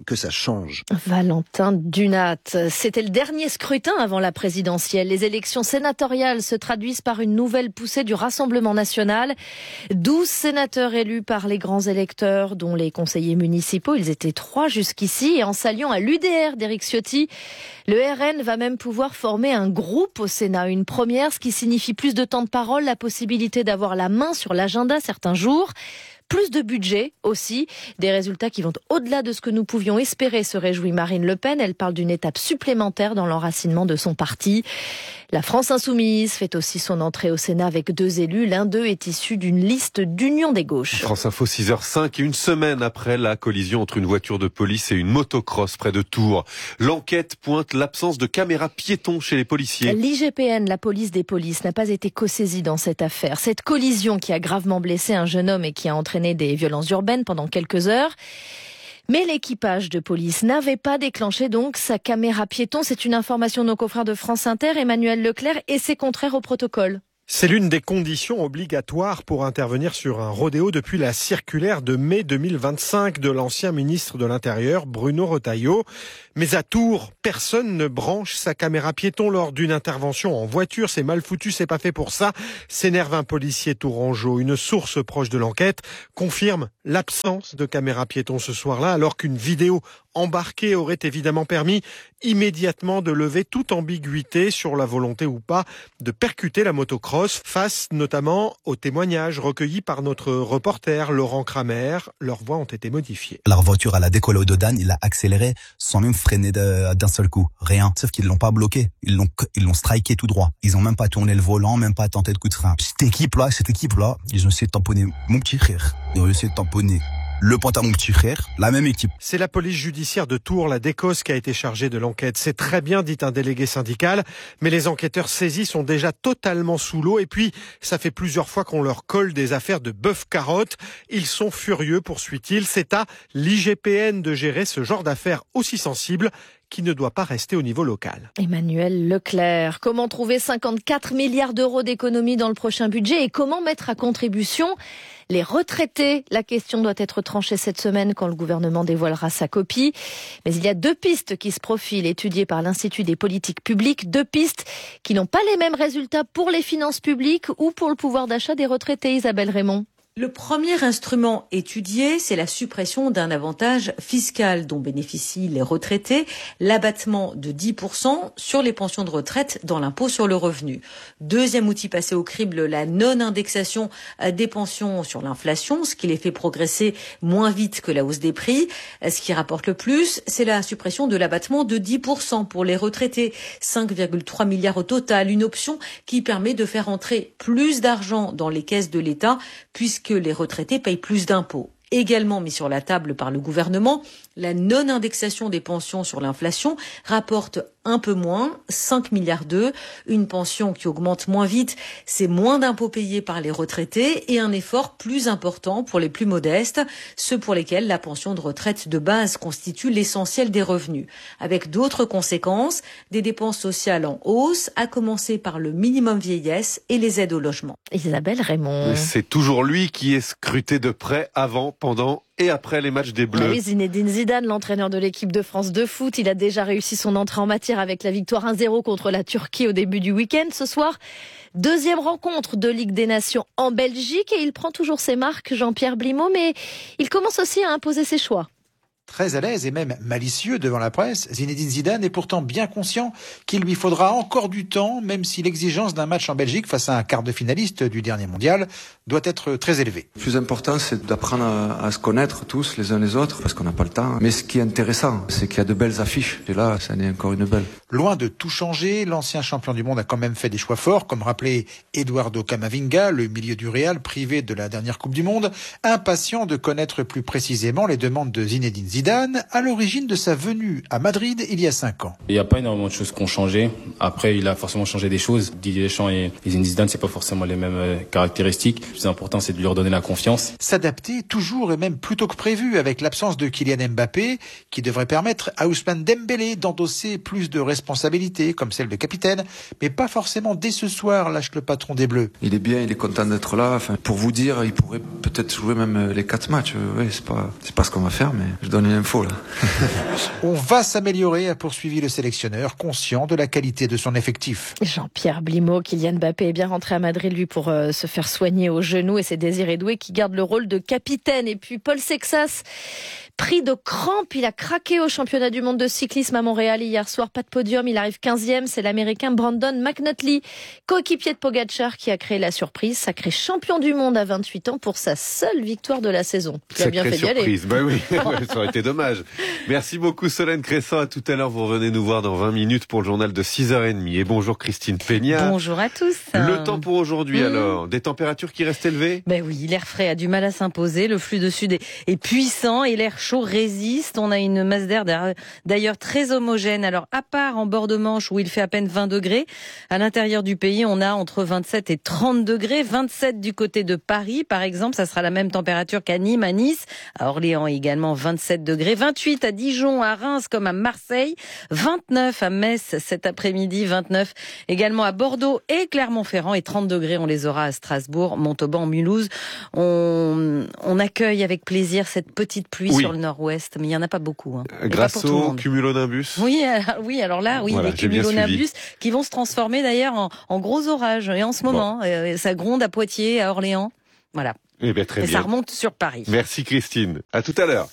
que ça change. Valentin Dunat, c'était le dernier scrutin avant la présidentielle. Les élections sénatoriales se traduisent par une nouvelle poussée du Rassemblement national. 12 sénateurs élus par les grands électeurs, dont les conseillers municipaux. Ils étaient 3 jusqu'ici. Et en s'alliant à l'UDR d'Éric Ciotti, le RN va même pouvoir former un groupe au Sénat. Une première, ce qui signifie plus de temps de parole, la possibilité d'avoir la main sur l'agenda certains jours. Plus de budget aussi, des résultats qui vont au-delà de ce que nous pouvions espérer, se réjouit Marine Le Pen. Elle parle d'une étape supplémentaire dans l'enracinement de son parti. La France Insoumise fait aussi son entrée au Sénat avec 2 élus. L'un d'eux est issu d'une liste d'Union des gauches. France Info 6h05, une semaine après la collision entre une voiture de police et une motocross près de Tours. L'enquête pointe l'absence de caméras piétons chez les policiers. L'IGPN, la police des polices, n'a pas été co-saisie dans cette affaire. Cette collision qui a gravement blessé un jeune homme et qui a entraîné des violences urbaines pendant quelques heures. Mais l'équipage de police n'avait pas déclenché donc sa caméra piéton. C'est une information de nos confrères de France Inter, Emmanuel Leclerc, et c'est contraire au protocole. C'est l'une des conditions obligatoires pour intervenir sur un rodéo depuis la circulaire de mai 2025 de l'ancien ministre de l'Intérieur, Bruno Retailleau. Mais à Tours, personne ne branche sa caméra piéton lors d'une intervention en voiture. C'est mal foutu, c'est pas fait pour ça, s'énerve un policier tourangeau. Une source proche de l'enquête confirme l'absence de caméra piéton ce soir-là, alors qu'une vidéo embarquée aurait évidemment permis immédiatement de lever toute ambiguïté sur la volonté ou pas de percuter la motocross, face notamment aux témoignages recueillis par notre reporter Laurent Kramer. Leurs voix ont été modifiées. La voiture, elle a décollé au Dodane, il a accéléré sans même freiner d'un seul coup. Rien. Sauf qu'ils l'ont pas bloqué. Ils l'ont striké tout droit. Ils ont même pas tourné le volant, même pas tenté de coup de frein. Cette équipe-là, ils ont essayé de tamponner mon petit frère. Ils ont essayé de tamponner le pointe à mon petit frère, la même équipe. C'est la police judiciaire de Tours, la DECOS, qui a été chargée de l'enquête. C'est très bien, dit un délégué syndical, mais les enquêteurs saisis sont déjà totalement sous l'eau. Et puis, ça fait plusieurs fois qu'on leur colle des affaires de bœuf-carotte. Ils sont furieux, poursuit-il. C'est à l'IGPN de gérer ce genre d'affaires aussi sensibles, qui ne doit pas rester au niveau local. Emmanuel Leclerc, comment trouver 54 milliards d'euros d'économies dans le prochain budget et comment mettre à contribution les retraités? La question doit être tranchée cette semaine quand le gouvernement dévoilera sa copie. Mais il y a 2 pistes qui se profilent, étudiées par l'Institut des politiques publiques. 2 pistes qui n'ont pas les mêmes résultats pour les finances publiques ou pour le pouvoir d'achat des retraités. Isabelle Raymond. Le premier instrument étudié, c'est la suppression d'un avantage fiscal dont bénéficient les retraités, l'abattement de 10% sur les pensions de retraite dans l'impôt sur le revenu. Deuxième outil passé au crible, la non-indexation des pensions sur l'inflation, ce qui les fait progresser moins vite que la hausse des prix. Ce qui rapporte le plus, c'est la suppression de l'abattement de 10% pour les retraités, 5,3 milliards au total, une option qui permet de faire entrer plus d'argent dans les caisses de l'État, puisque les retraités payent plus d'impôts. Également mis sur la table par le gouvernement, la non-indexation des pensions sur l'inflation rapporte un peu moins, 5 milliards d'euros. Une pension qui augmente moins vite, c'est moins d'impôts payés par les retraités et un effort plus important pour les plus modestes, ceux pour lesquels la pension de retraite de base constitue l'essentiel des revenus. Avec d'autres conséquences, des dépenses sociales en hausse, à commencer par le minimum vieillesse et les aides au logement. Isabelle Raymond. C'est toujours lui qui est scruté de près avant, pendant et après les matchs des Bleus. Oui, Zinedine Zidane, l'entraîneur de l'équipe de France de foot, il a déjà réussi son entrée en matière avec la victoire 1-0 contre la Turquie au début du week-end. Ce soir, 2e rencontre de Ligue des Nations en Belgique et il prend toujours ses marques, Jean-Pierre Blimaud, mais il commence aussi à imposer ses choix. Très à l'aise et même malicieux devant la presse, Zinedine Zidane est pourtant bien conscient qu'il lui faudra encore du temps, même si l'exigence d'un match en Belgique face à un quart de finaliste du dernier mondial doit être très élevée. Le plus important, c'est d'apprendre à se connaître tous les uns les autres, parce qu'on n'a pas le temps. Mais ce qui est intéressant, c'est qu'il y a de belles affiches. Et là, ça en est encore une belle. Loin de tout changer, l'ancien champion du monde a quand même fait des choix forts, comme rappelé Eduardo Camavinga, le milieu du Real, privé de la dernière Coupe du Monde, impatient de connaître plus précisément les demandes de Zinedine Zidane, à l'origine de sa venue à Madrid il y a 5 ans. Il n'y a pas énormément de choses qui ont changé. Après, il a forcément changé des choses. Didier Deschamps et Zinedine Zidane, c'est pas forcément les mêmes caractéristiques. Le plus important, c'est de lui redonner la confiance. S'adapter toujours et même plus tôt que prévu, avec l'absence de Kylian Mbappé, qui devrait permettre à Ousmane Dembélé d'endosser plus de responsabilités, comme celle de capitaine, mais pas forcément dès ce soir, lâche le patron des Bleus. Il est bien, il est content d'être là. Enfin, pour vous dire, il pourrait peut-être jouer même les 4 matchs. Oui, c'est pas ce qu'on va faire, mais je donne donné l'info là. On va s'améliorer, a poursuivi le sélectionneur, conscient de la qualité de son effectif. Jean-Pierre Blimaud, Kylian Mbappé est bien rentré à Madrid, lui, pour se faire soigner au genou, et c'est Désiré Doué qui garde le rôle de capitaine. Et puis Paul Sexas, pris de crampes, il a craqué au championnat du monde de cyclisme à Montréal hier soir. Pas de podium, il arrive 15e. C'est l'Américain Brandon McNulty, coéquipier de Pogacar, qui a créé la surprise. Sacré champion du monde à 28 ans pour sa seule victoire de la saison. Il a bien fait d'y aller. Surprise, bah oui, ça aurait été dommage. Merci beaucoup Solène Cresson, à tout à l'heure. Vous revenez nous voir dans 20 minutes pour le journal de 6h30. Et bonjour Christine Peña. Bonjour à tous. Le temps pour aujourd'hui alors, des températures qui restent élevées? Ben oui, l'air frais a du mal à s'imposer, le flux de sud est puissant et l'air chaud résiste. On a une masse d'air d'ailleurs très homogène. Alors à part en bord de Manche où il fait à peine 20 degrés, à l'intérieur du pays on a entre 27 et 30 degrés, 27 du côté de Paris par exemple, ça sera la même température qu'à Nîmes, à Nice, à Orléans également 27 degrés, 28 à Dijon, à Reims comme à Marseille, 29 à Metz cet après-midi, 29 également à Bordeaux et Clermont-Ferrand et 30 degrés on les aura à Strasbourg, Montauban, Mulhouse. On accueille avec plaisir cette petite pluie sur le nord-ouest, mais il n'y en a pas beaucoup. Grâce au cumulonimbus. Oui, alors là, voilà, les cumulonimbus qui vont se transformer d'ailleurs en gros orages. Et en ce moment, ça gronde à Poitiers, à Orléans. Voilà. Eh bien, très bien. Ça remonte sur Paris. Merci Christine. À tout à l'heure.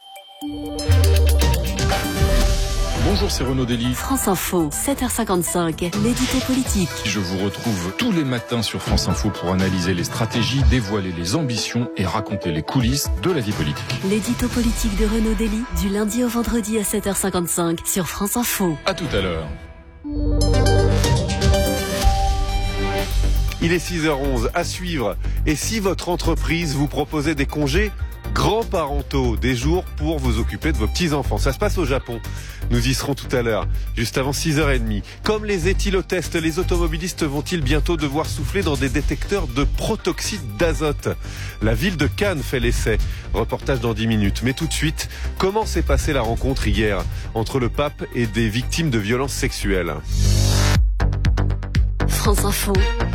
Bonjour, c'est Renaud Dely. France Info, 7h55, l'édito politique. Je vous retrouve tous les matins sur France Info pour analyser les stratégies, dévoiler les ambitions et raconter les coulisses de la vie politique. L'édito politique de Renaud Dely, du lundi au vendredi à 7h55 sur France Info. À tout à l'heure. Il est 6h11, à suivre. Et si votre entreprise vous proposait des congés grands-parentaux, des jours pour vous occuper de vos petits-enfants? Ça se passe au Japon. Nous y serons tout à l'heure, juste avant 6h30. Comme les éthylotests, les automobilistes vont-ils bientôt devoir souffler dans des détecteurs de protoxyde d'azote? La ville de Cannes fait l'essai. Reportage dans 10 minutes. Mais tout de suite, comment s'est passée la rencontre hier entre le pape et des victimes de violences sexuelles? France Info,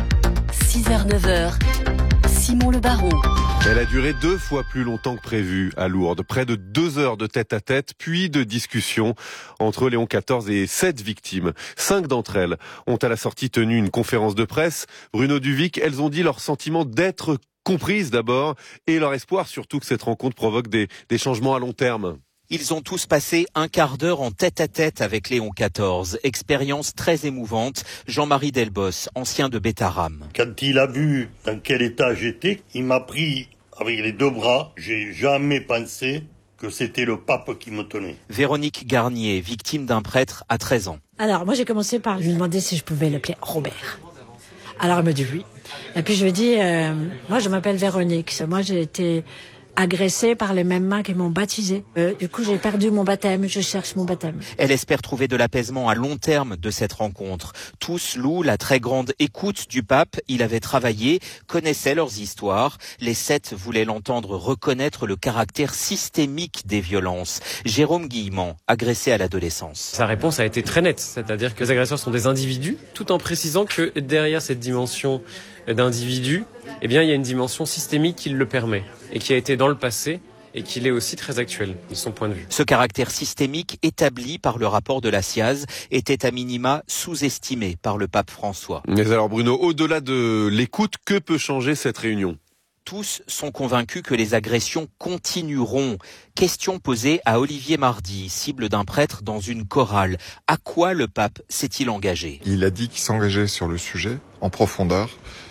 6h-9h, Simon Le Baron. Elle a duré 2 fois plus longtemps que prévu à Lourdes. Près de 2 heures de tête-à-tête, puis de discussion entre Léon XIV et 7 victimes. 5 d'entre elles ont à la sortie tenu une conférence de presse. Bruno Duvic, elles ont dit leur sentiment d'être comprises d'abord et leur espoir surtout que cette rencontre provoque des changements à long terme. Ils ont tous passé un quart d'heure en tête-à-tête avec Léon XIV. Expérience très émouvante. Jean-Marie Delbos, ancien de Bétaram. Quand il a vu dans quel état j'étais, il m'a pris avec les 2 bras. J'ai jamais pensé que c'était le pape qui me tenait. Véronique Garnier, victime d'un prêtre à 13 ans. Alors, moi, j'ai commencé par lui demander si je pouvais l'appeler Robert. Alors, elle me dit oui. Et puis, je lui dis, moi, je m'appelle Véronique. Moi, j'ai été agressée par les mêmes mains qui m'ont baptisée. Du coup, j'ai perdu mon baptême, je cherche mon baptême. Elle espère trouver de l'apaisement à long terme de cette rencontre. Tous louent la très grande écoute du pape. Il avait travaillé, connaissait leurs histoires. Les 7 voulaient l'entendre reconnaître le caractère systémique des violences. Jérôme Guillemant, agressé à l'adolescence. Sa réponse a été très nette, c'est-à-dire que les agresseurs sont des individus, tout en précisant que derrière cette dimension d'individu, eh bien, il y a une dimension systémique qui le permet et qui a été dans le passé et qui l'est aussi très actuel de son point de vue. Ce caractère systémique établi par le rapport de la SIAZ était à minima sous-estimé par le pape François. Mais alors Bruno, au-delà de l'écoute, que peut changer cette réunion ? Tous sont convaincus que les agressions continueront. Question posée à Olivier Mardy, cible d'un prêtre dans une chorale. À quoi le pape s'est-il engagé ? Il a dit qu'il s'engageait sur le sujet, en profondeur,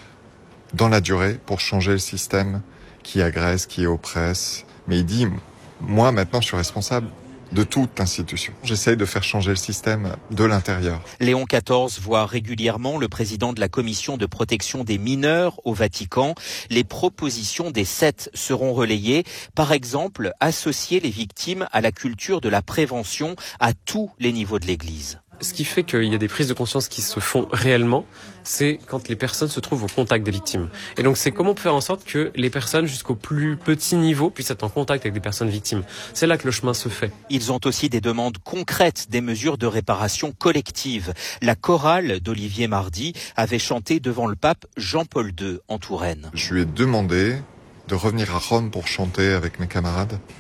dans la durée, pour changer le système qui agresse, qui oppresse. Mais il dit, moi maintenant je suis responsable de toute institution. J'essaye de faire changer le système de l'intérieur. Léon XIV voit régulièrement le président de la commission de protection des mineurs au Vatican. Les propositions des 7 seront relayées. Par exemple, associer les victimes à la culture de la prévention à tous les niveaux de l'Église. Ce qui fait qu'il y a des prises de conscience qui se font réellement, c'est quand les personnes se trouvent au contact des victimes. Et donc c'est comment faire en sorte que les personnes jusqu'au plus petit niveau puissent être en contact avec des personnes victimes. C'est là que le chemin se fait. Ils ont aussi des demandes concrètes, des mesures de réparation collective. La chorale d'Olivier Mardy avait chanté devant le pape Jean-Paul II en Touraine. Je lui ai demandé de revenir à Rome pour chanter avec mes camarades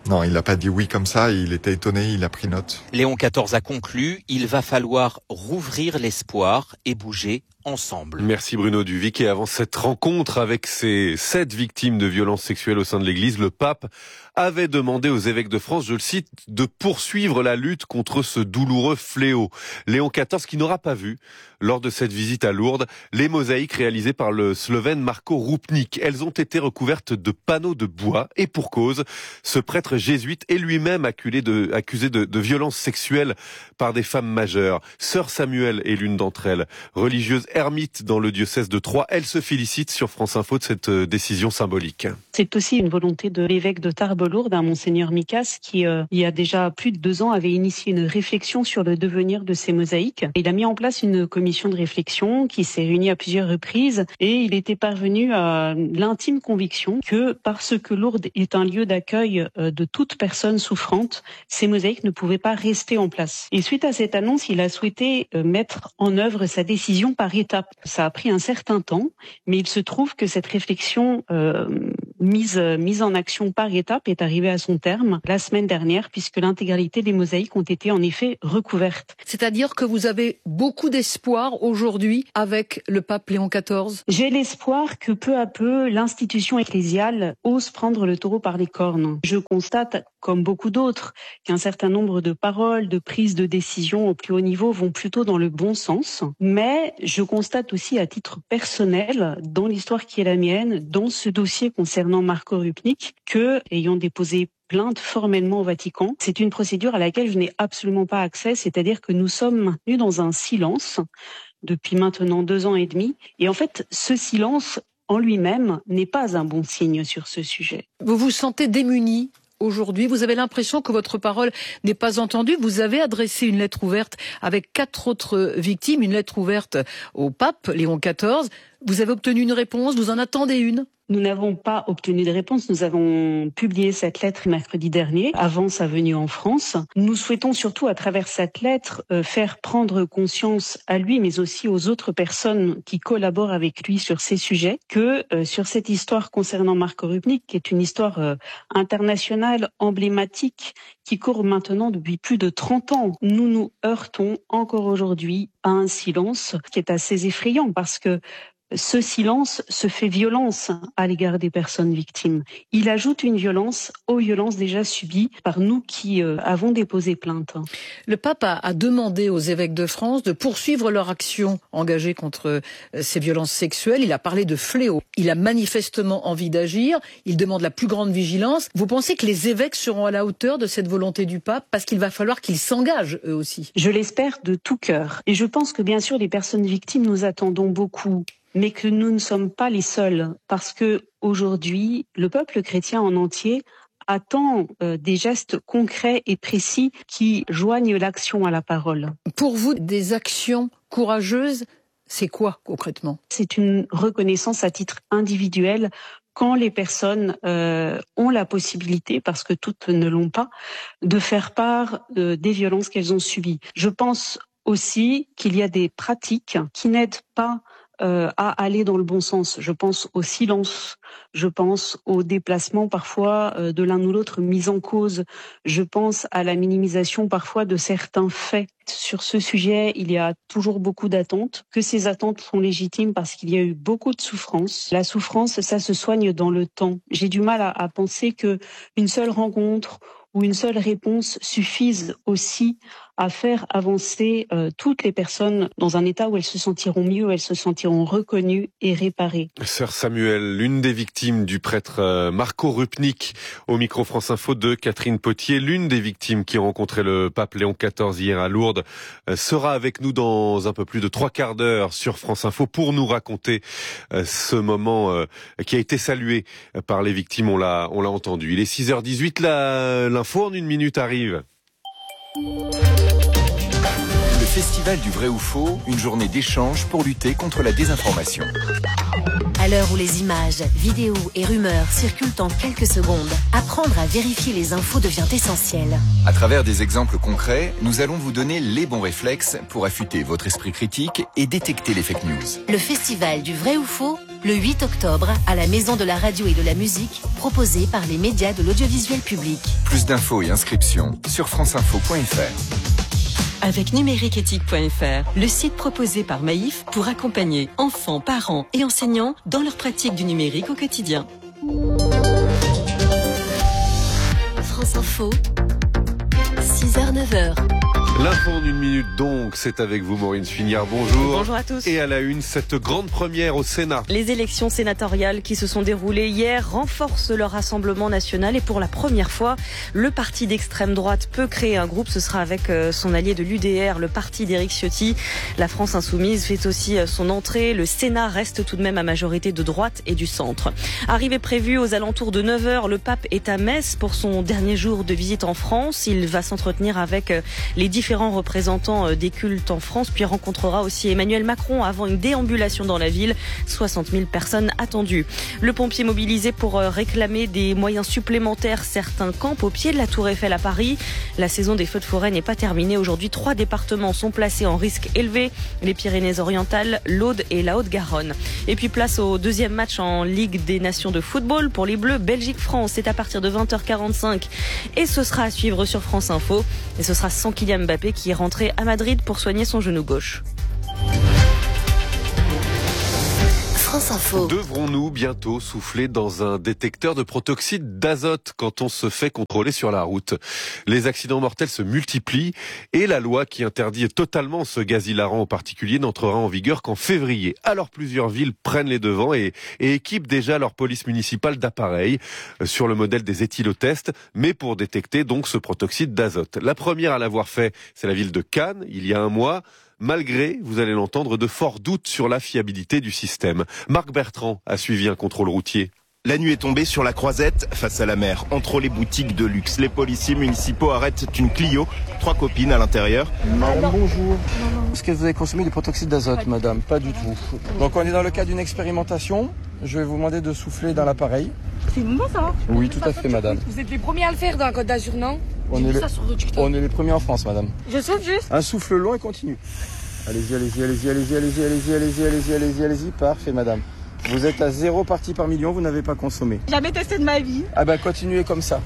Non, il n'a pas dit oui comme ça, il était étonné, il a pris note. Léon XIV a conclu, il va falloir rouvrir l'espoir et bouger ensemble. Merci Bruno Duvic. Et avant cette rencontre avec ces 7 victimes de violences sexuelles au sein de l'Église, le pape avait demandé aux évêques de France, je le cite, de poursuivre la lutte contre ce douloureux fléau. Léon XIV qui n'aura pas vu, lors de cette visite à Lourdes, les mosaïques réalisées par le Slovène Marko Rupnik. Elles ont été recouvertes de panneaux de bois et pour cause, ce prêtre jésuite est lui-même accusé de violences sexuelles par des femmes majeures. Sœur Samuel est l'une d'entre elles, religieuse ermite dans le diocèse de Troyes. Elle se félicite sur France Info de cette décision symbolique. C'est aussi une volonté de l'évêque de Tarbes-Lourdes, Monseigneur Mikas, qui il y a déjà plus de 2 ans avait initié une réflexion sur le devenir de ces mosaïques. Il a mis en place une commission de réflexion qui s'est réunie à plusieurs reprises et il était parvenu à l'intime conviction que parce que Lourdes est un lieu d'accueil de toute personne souffrante, ces mosaïques ne pouvaient pas rester en place. Et suite à cette annonce, il a souhaité mettre en œuvre sa décision par étapes. Ça a pris un certain temps, mais il se trouve que cette réflexion mise en action par étapes est arrivée à son terme la semaine dernière, puisque l'intégralité des mosaïques ont été en effet recouvertes. C'est-à-dire que vous avez beaucoup d'espoir aujourd'hui avec le pape Léon XIV? J'ai l'espoir que peu à peu, l'institution ecclésiale ose prendre le taureau par les cornes. Je constate, comme beaucoup d'autres, qu'un certain nombre de paroles, de prises de décision au plus haut niveau vont plutôt dans le bon sens. Mais je constate aussi à titre personnel, dans l'histoire qui est la mienne, dans ce dossier concernant Marko Rupnik, que, ayant déposé plainte formellement au Vatican, c'est une procédure à laquelle je n'ai absolument pas accès, c'est-à-dire que nous sommes maintenus dans un silence depuis maintenant 2 ans et demi. Et en fait, ce silence en lui-même n'est pas un bon signe sur ce sujet. Vous vous sentez démuni aujourd'hui? Vous avez l'impression que votre parole n'est pas entendue? Vous avez adressé une lettre ouverte avec 4 autres victimes, une lettre ouverte au pape Léon XIV. Vous avez obtenu une réponse? Vous en attendez une? Nous n'avons pas obtenu de réponse. Nous avons publié cette lettre mercredi dernier, avant sa venue en France. Nous souhaitons surtout, à travers cette lettre, faire prendre conscience à lui, mais aussi aux autres personnes qui collaborent avec lui sur ces sujets, que sur cette histoire concernant Marko Rupnik, qui est une histoire internationale, emblématique, qui court maintenant depuis plus de 30 ans, nous nous heurtons encore aujourd'hui à un silence qui est assez effrayant, parce que ce silence se fait violence à l'égard des personnes victimes. Il ajoute une violence aux violences déjà subies par nous qui avons déposé plainte. Le pape a demandé aux évêques de France de poursuivre leur action engagée contre ces violences sexuelles. Il a parlé de fléau. Il a manifestement envie d'agir. Il demande la plus grande vigilance. Vous pensez que les évêques seront à la hauteur de cette volonté du pape? Parce qu'il va falloir qu'ils s'engagent eux aussi. Je l'espère de tout cœur. Et je pense que bien sûr les personnes victimes, nous attendons beaucoup. Mais que nous ne sommes pas les seuls, parce que aujourd'hui, le peuple chrétien en entier attend des gestes concrets et précis qui joignent l'action à la parole. Pour vous, des actions courageuses, c'est quoi concrètement? C'est une reconnaissance à titre individuel quand les personnes ont la possibilité, parce que toutes ne l'ont pas, de faire part des violences qu'elles ont subies. Je pense aussi qu'il y a des pratiques qui n'aident pas à aller dans le bon sens. Je pense au silence, je pense au déplacement parfois de l'un ou l'autre mis en cause, je pense à la minimisation parfois de certains faits. Sur ce sujet, il y a toujours beaucoup d'attentes, que ces attentes sont légitimes parce qu'il y a eu beaucoup de souffrance. La souffrance, ça se soigne dans le temps. J'ai du mal à penser que une seule rencontre ou une seule réponse suffise aussi à faire avancer toutes les personnes dans un état où elles se sentiront mieux, où elles se sentiront reconnues et réparées. Sœur Samuel, l'une des victimes du prêtre Marko Rupnik, au micro France Info de Catherine Potier, l'une des victimes qui a rencontré le pape Léon XIV hier à Lourdes, sera avec nous dans un peu plus de 3/4 d'heure sur France Info pour nous raconter ce moment qui a été salué par les victimes, on l'a entendu. Il est 6h18, l'info en 1 minute arrive. Le Festival du vrai ou faux, une journée d'échange pour lutter contre la désinformation. À l'heure où les images, vidéos et rumeurs circulent en quelques secondes, apprendre à vérifier les infos devient essentiel. À travers des exemples concrets, nous allons vous donner les bons réflexes pour affûter votre esprit critique et détecter les fake news. Le Festival du vrai ou faux, le 8 octobre, à la Maison de la Radio et de la Musique, proposée par les médias de l'audiovisuel public. Plus d'infos et inscriptions sur franceinfo.fr. Avec numériqueéthique.fr, le site proposé par Maïf pour accompagner enfants, parents et enseignants dans leur pratique du numérique au quotidien. France Info, 6h-9h. L'info en 1 minute donc, c'est avec vous Maureen Sfiniard, bonjour. Bonjour à tous. Et à la une, cette grande première au Sénat. Les élections sénatoriales qui se sont déroulées hier renforcent leur rassemblement national et pour la première fois, le parti d'extrême droite peut créer un groupe. Ce sera avec son allié de l'UDR, le parti d'Éric Ciotti. La France Insoumise fait aussi son entrée. Le Sénat reste tout de même à majorité de droite et du centre. Arrivée prévue aux alentours de 9h, le pape est à Metz pour son dernier jour de visite en France. Il va s'entretenir avec les différents représentants des cultes en France, puis rencontrera aussi Emmanuel Macron avant une déambulation dans la ville. 60 000 personnes attendues. Le pompier mobilisé pour réclamer des moyens supplémentaires. Certains campent au pied de la Tour Eiffel à Paris. La saison des feux de forêt n'est pas terminée. Aujourd'hui, 3 départements sont placés en risque élevé. Les Pyrénées-Orientales, l'Aude et la Haute-Garonne. Et puis place au deuxième match en Ligue des Nations de football pour les Bleus. Belgique-France, c'est à partir de 20h45 et ce sera à suivre sur France Info. Et ce sera sans Kylian Mbappé qui est rentré à Madrid pour soigner son genou gauche. France Info. Devrons-nous bientôt souffler dans un détecteur de protoxyde d'azote quand on se fait contrôler sur la route? Les accidents mortels se multiplient et la loi qui interdit totalement ce gaz hilarant en particulier n'entrera en vigueur qu'en février. Alors plusieurs villes prennent les devants et équipent déjà leur police municipale d'appareils sur le modèle des éthylotests, mais pour détecter donc ce protoxyde d'azote. La première à l'avoir fait, c'est la ville de Cannes, il y a un mois. Malgré, vous allez l'entendre, de forts doutes sur la fiabilité du système. Marc Bertrand a suivi un contrôle routier. La nuit est tombée sur la Croisette, face à la mer, entre les boutiques de luxe. Les policiers municipaux arrêtent une Clio, 3 copines à l'intérieur. Madame, bonjour. Est-ce que vous avez consommé du protoxyde d'azote, madame? Pas du tout. Donc on est dans le cadre d'une expérimentation. Je vais vous demander de souffler dans l'appareil. C'est bon ça? Oui, tout à fait, madame. Vous êtes les premiers à le faire dans la Côte d'Azur, non? On est les premiers en France, madame. Je souffle juste. Un souffle long et continu. Allez-y, allez-y, allez-y, allez-y, allez-y, allez-y, allez-y, allez-y, allez-y, allez-y. Parfait, madame. Vous êtes à 0 parties par million, vous n'avez pas consommé. Jamais testé de ma vie. Ah bah continuez comme ça.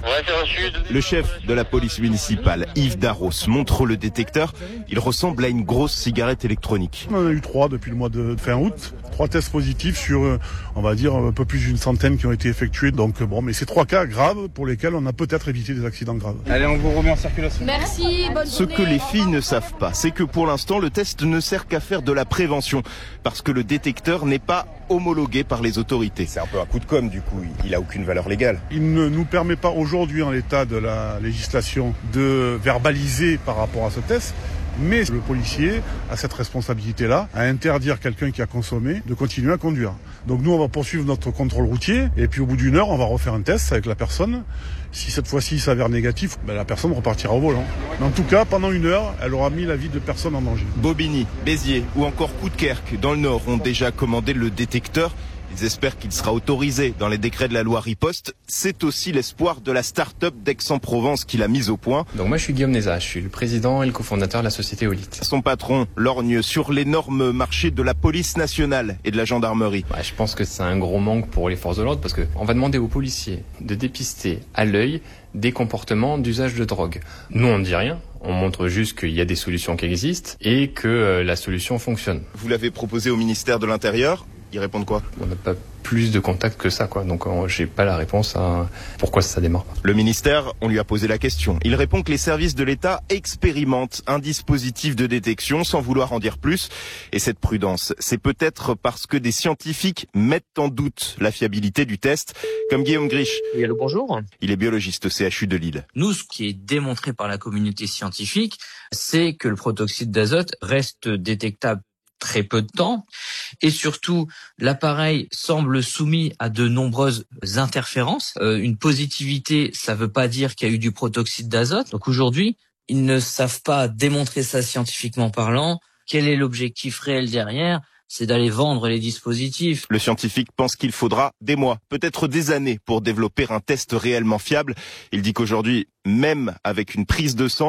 Le chef de la police municipale, Yves Darros, montre le détecteur. Il ressemble à une grosse cigarette électronique. On en a eu 3 depuis le mois de fin août. 3 tests positifs sur, on va dire, un peu plus d'une centaine qui ont été effectués. Donc bon, mais c'est 3 cas graves pour lesquels on a peut-être évité des accidents graves. Allez, on vous remet en circulation. Merci, bonne Ce journée. que les filles ne savent pas, c'est que pour l'instant, le test ne sert qu'à faire de la prévention. Parce que le détecteur n'est pas homologué par les autorités. C'est un peu un coup de com' du coup, il a aucune valeur légale. Il ne nous permet pas aujourd'hui, en l'état de la législation, de verbaliser par rapport à ce test. Mais le policier a cette responsabilité-là, à interdire quelqu'un qui a consommé de continuer à conduire. Donc nous, on va poursuivre notre contrôle routier, et puis au bout d'1 heure, on va refaire un test avec la personne. Si cette fois-ci il s'avère négatif, la personne repartira au volant. Mais en tout cas, pendant 1 heure, elle aura mis la vie de personne en danger. Bobigny, Béziers ou encore Coudekerque, dans le Nord, ont déjà commandé le détecteur. Ils espèrent qu'il sera autorisé dans les décrets de la loi Riposte. C'est aussi l'espoir de la start-up d'Aix-en-Provence qui l'a mise au point. Donc moi je suis Guillaume Nézat, je suis le président et le cofondateur de la société Olite. Son patron lorgne sur l'énorme marché de la police nationale et de la gendarmerie. Je pense que c'est un gros manque pour les forces de l'ordre parce qu'on va demander aux policiers de dépister à l'œil des comportements d'usage de drogue. Nous on ne dit rien. On montre juste qu'il y a des solutions qui existent et que la solution fonctionne. Vous l'avez proposé au ministère de l'Intérieur. Ils répondent quoi? On n'a pas plus de contacts que ça, quoi. Donc j'ai pas la réponse à pourquoi ça démarre pas. Le ministère, on lui a posé la question. Il répond que les services de l'État expérimentent un dispositif de détection sans vouloir en dire plus. Et cette prudence, c'est peut-être parce que des scientifiques mettent en doute la fiabilité du test, comme Guillaume Grisch. Oui, allô, bonjour. Il est biologiste au CHU de Lille. Nous, ce qui est démontré par la communauté scientifique, c'est que le protoxyde d'azote reste détectable très peu de temps et surtout l'appareil semble soumis à de nombreuses interférences. Une positivité, ça veut pas dire qu'il y a eu du protoxyde d'azote. Donc aujourd'hui, ils ne savent pas démontrer ça scientifiquement parlant. Quel est l'objectif réel derrière? C'est d'aller vendre les dispositifs. Le scientifique pense qu'il faudra des mois, peut-être des années pour développer un test réellement fiable. Il dit qu'aujourd'hui, même avec une prise de sang,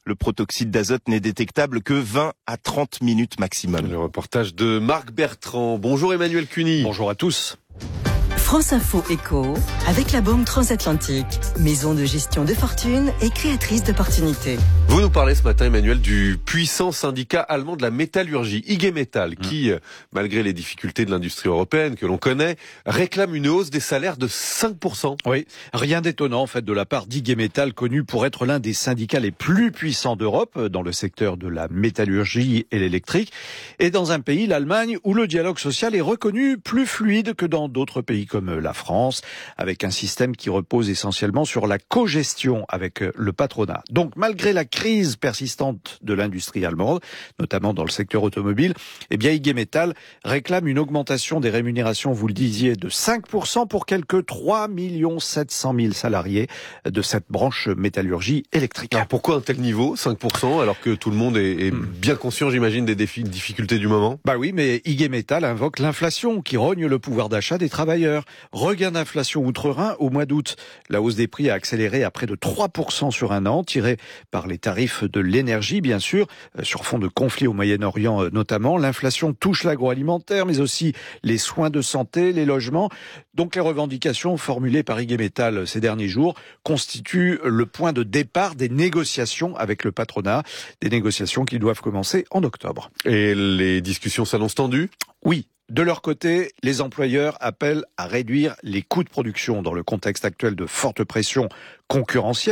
Le protoxyde d'azote n'est détectable que 20 à 30 minutes maximum. Le reportage de Marc Bertrand. Bonjour Emmanuel Cuny. Bonjour à tous. France Info Éco, avec la Banque Transatlantique, maison de gestion de fortune et créatrice d'opportunités. Vous nous parlez ce matin, Emmanuel, du puissant syndicat allemand de la métallurgie, IG Metall, qui, malgré les difficultés de l'industrie européenne que l'on connaît, réclame une hausse des salaires de 5%. Oui, rien d'étonnant en fait de la part d'IG Metall, connu pour être l'un des syndicats les plus puissants d'Europe dans le secteur de la métallurgie et l'électrique, et dans un pays, l'Allemagne, où le dialogue social est reconnu plus fluide que dans d'autres pays comme la France, avec un système qui repose essentiellement sur la cogestion avec le patronat. Donc, malgré la crise persistante de l'industrie allemande, notamment dans le secteur automobile, eh bien, IG Metall réclame une augmentation des rémunérations, vous le disiez, de 5% pour quelques 3 700 000 salariés de cette branche métallurgie électrique. Alors, pourquoi un tel niveau, 5%, alors que tout le monde est bien conscient, j'imagine, des difficultés du moment? Bah oui, mais IG Metall invoque l'inflation qui rogne le pouvoir d'achat des travailleurs. Regain d'inflation outre-Rhin au mois d'août. La hausse des prix a accéléré à près de 3% sur un an, tiré par les tarifs de l'énergie, bien sûr, sur fond de conflits au Moyen-Orient notamment. L'inflation touche l'agroalimentaire, mais aussi les soins de santé, les logements. Donc les revendications formulées par IG Metall ces derniers jours constituent le point de départ des négociations avec le patronat, des négociations qui doivent commencer en octobre. Et les discussions s'annoncent tendues ? Oui. De leur côté, les employeurs appellent à réduire les coûts de production dans le contexte actuel de forte pression concurrentielle.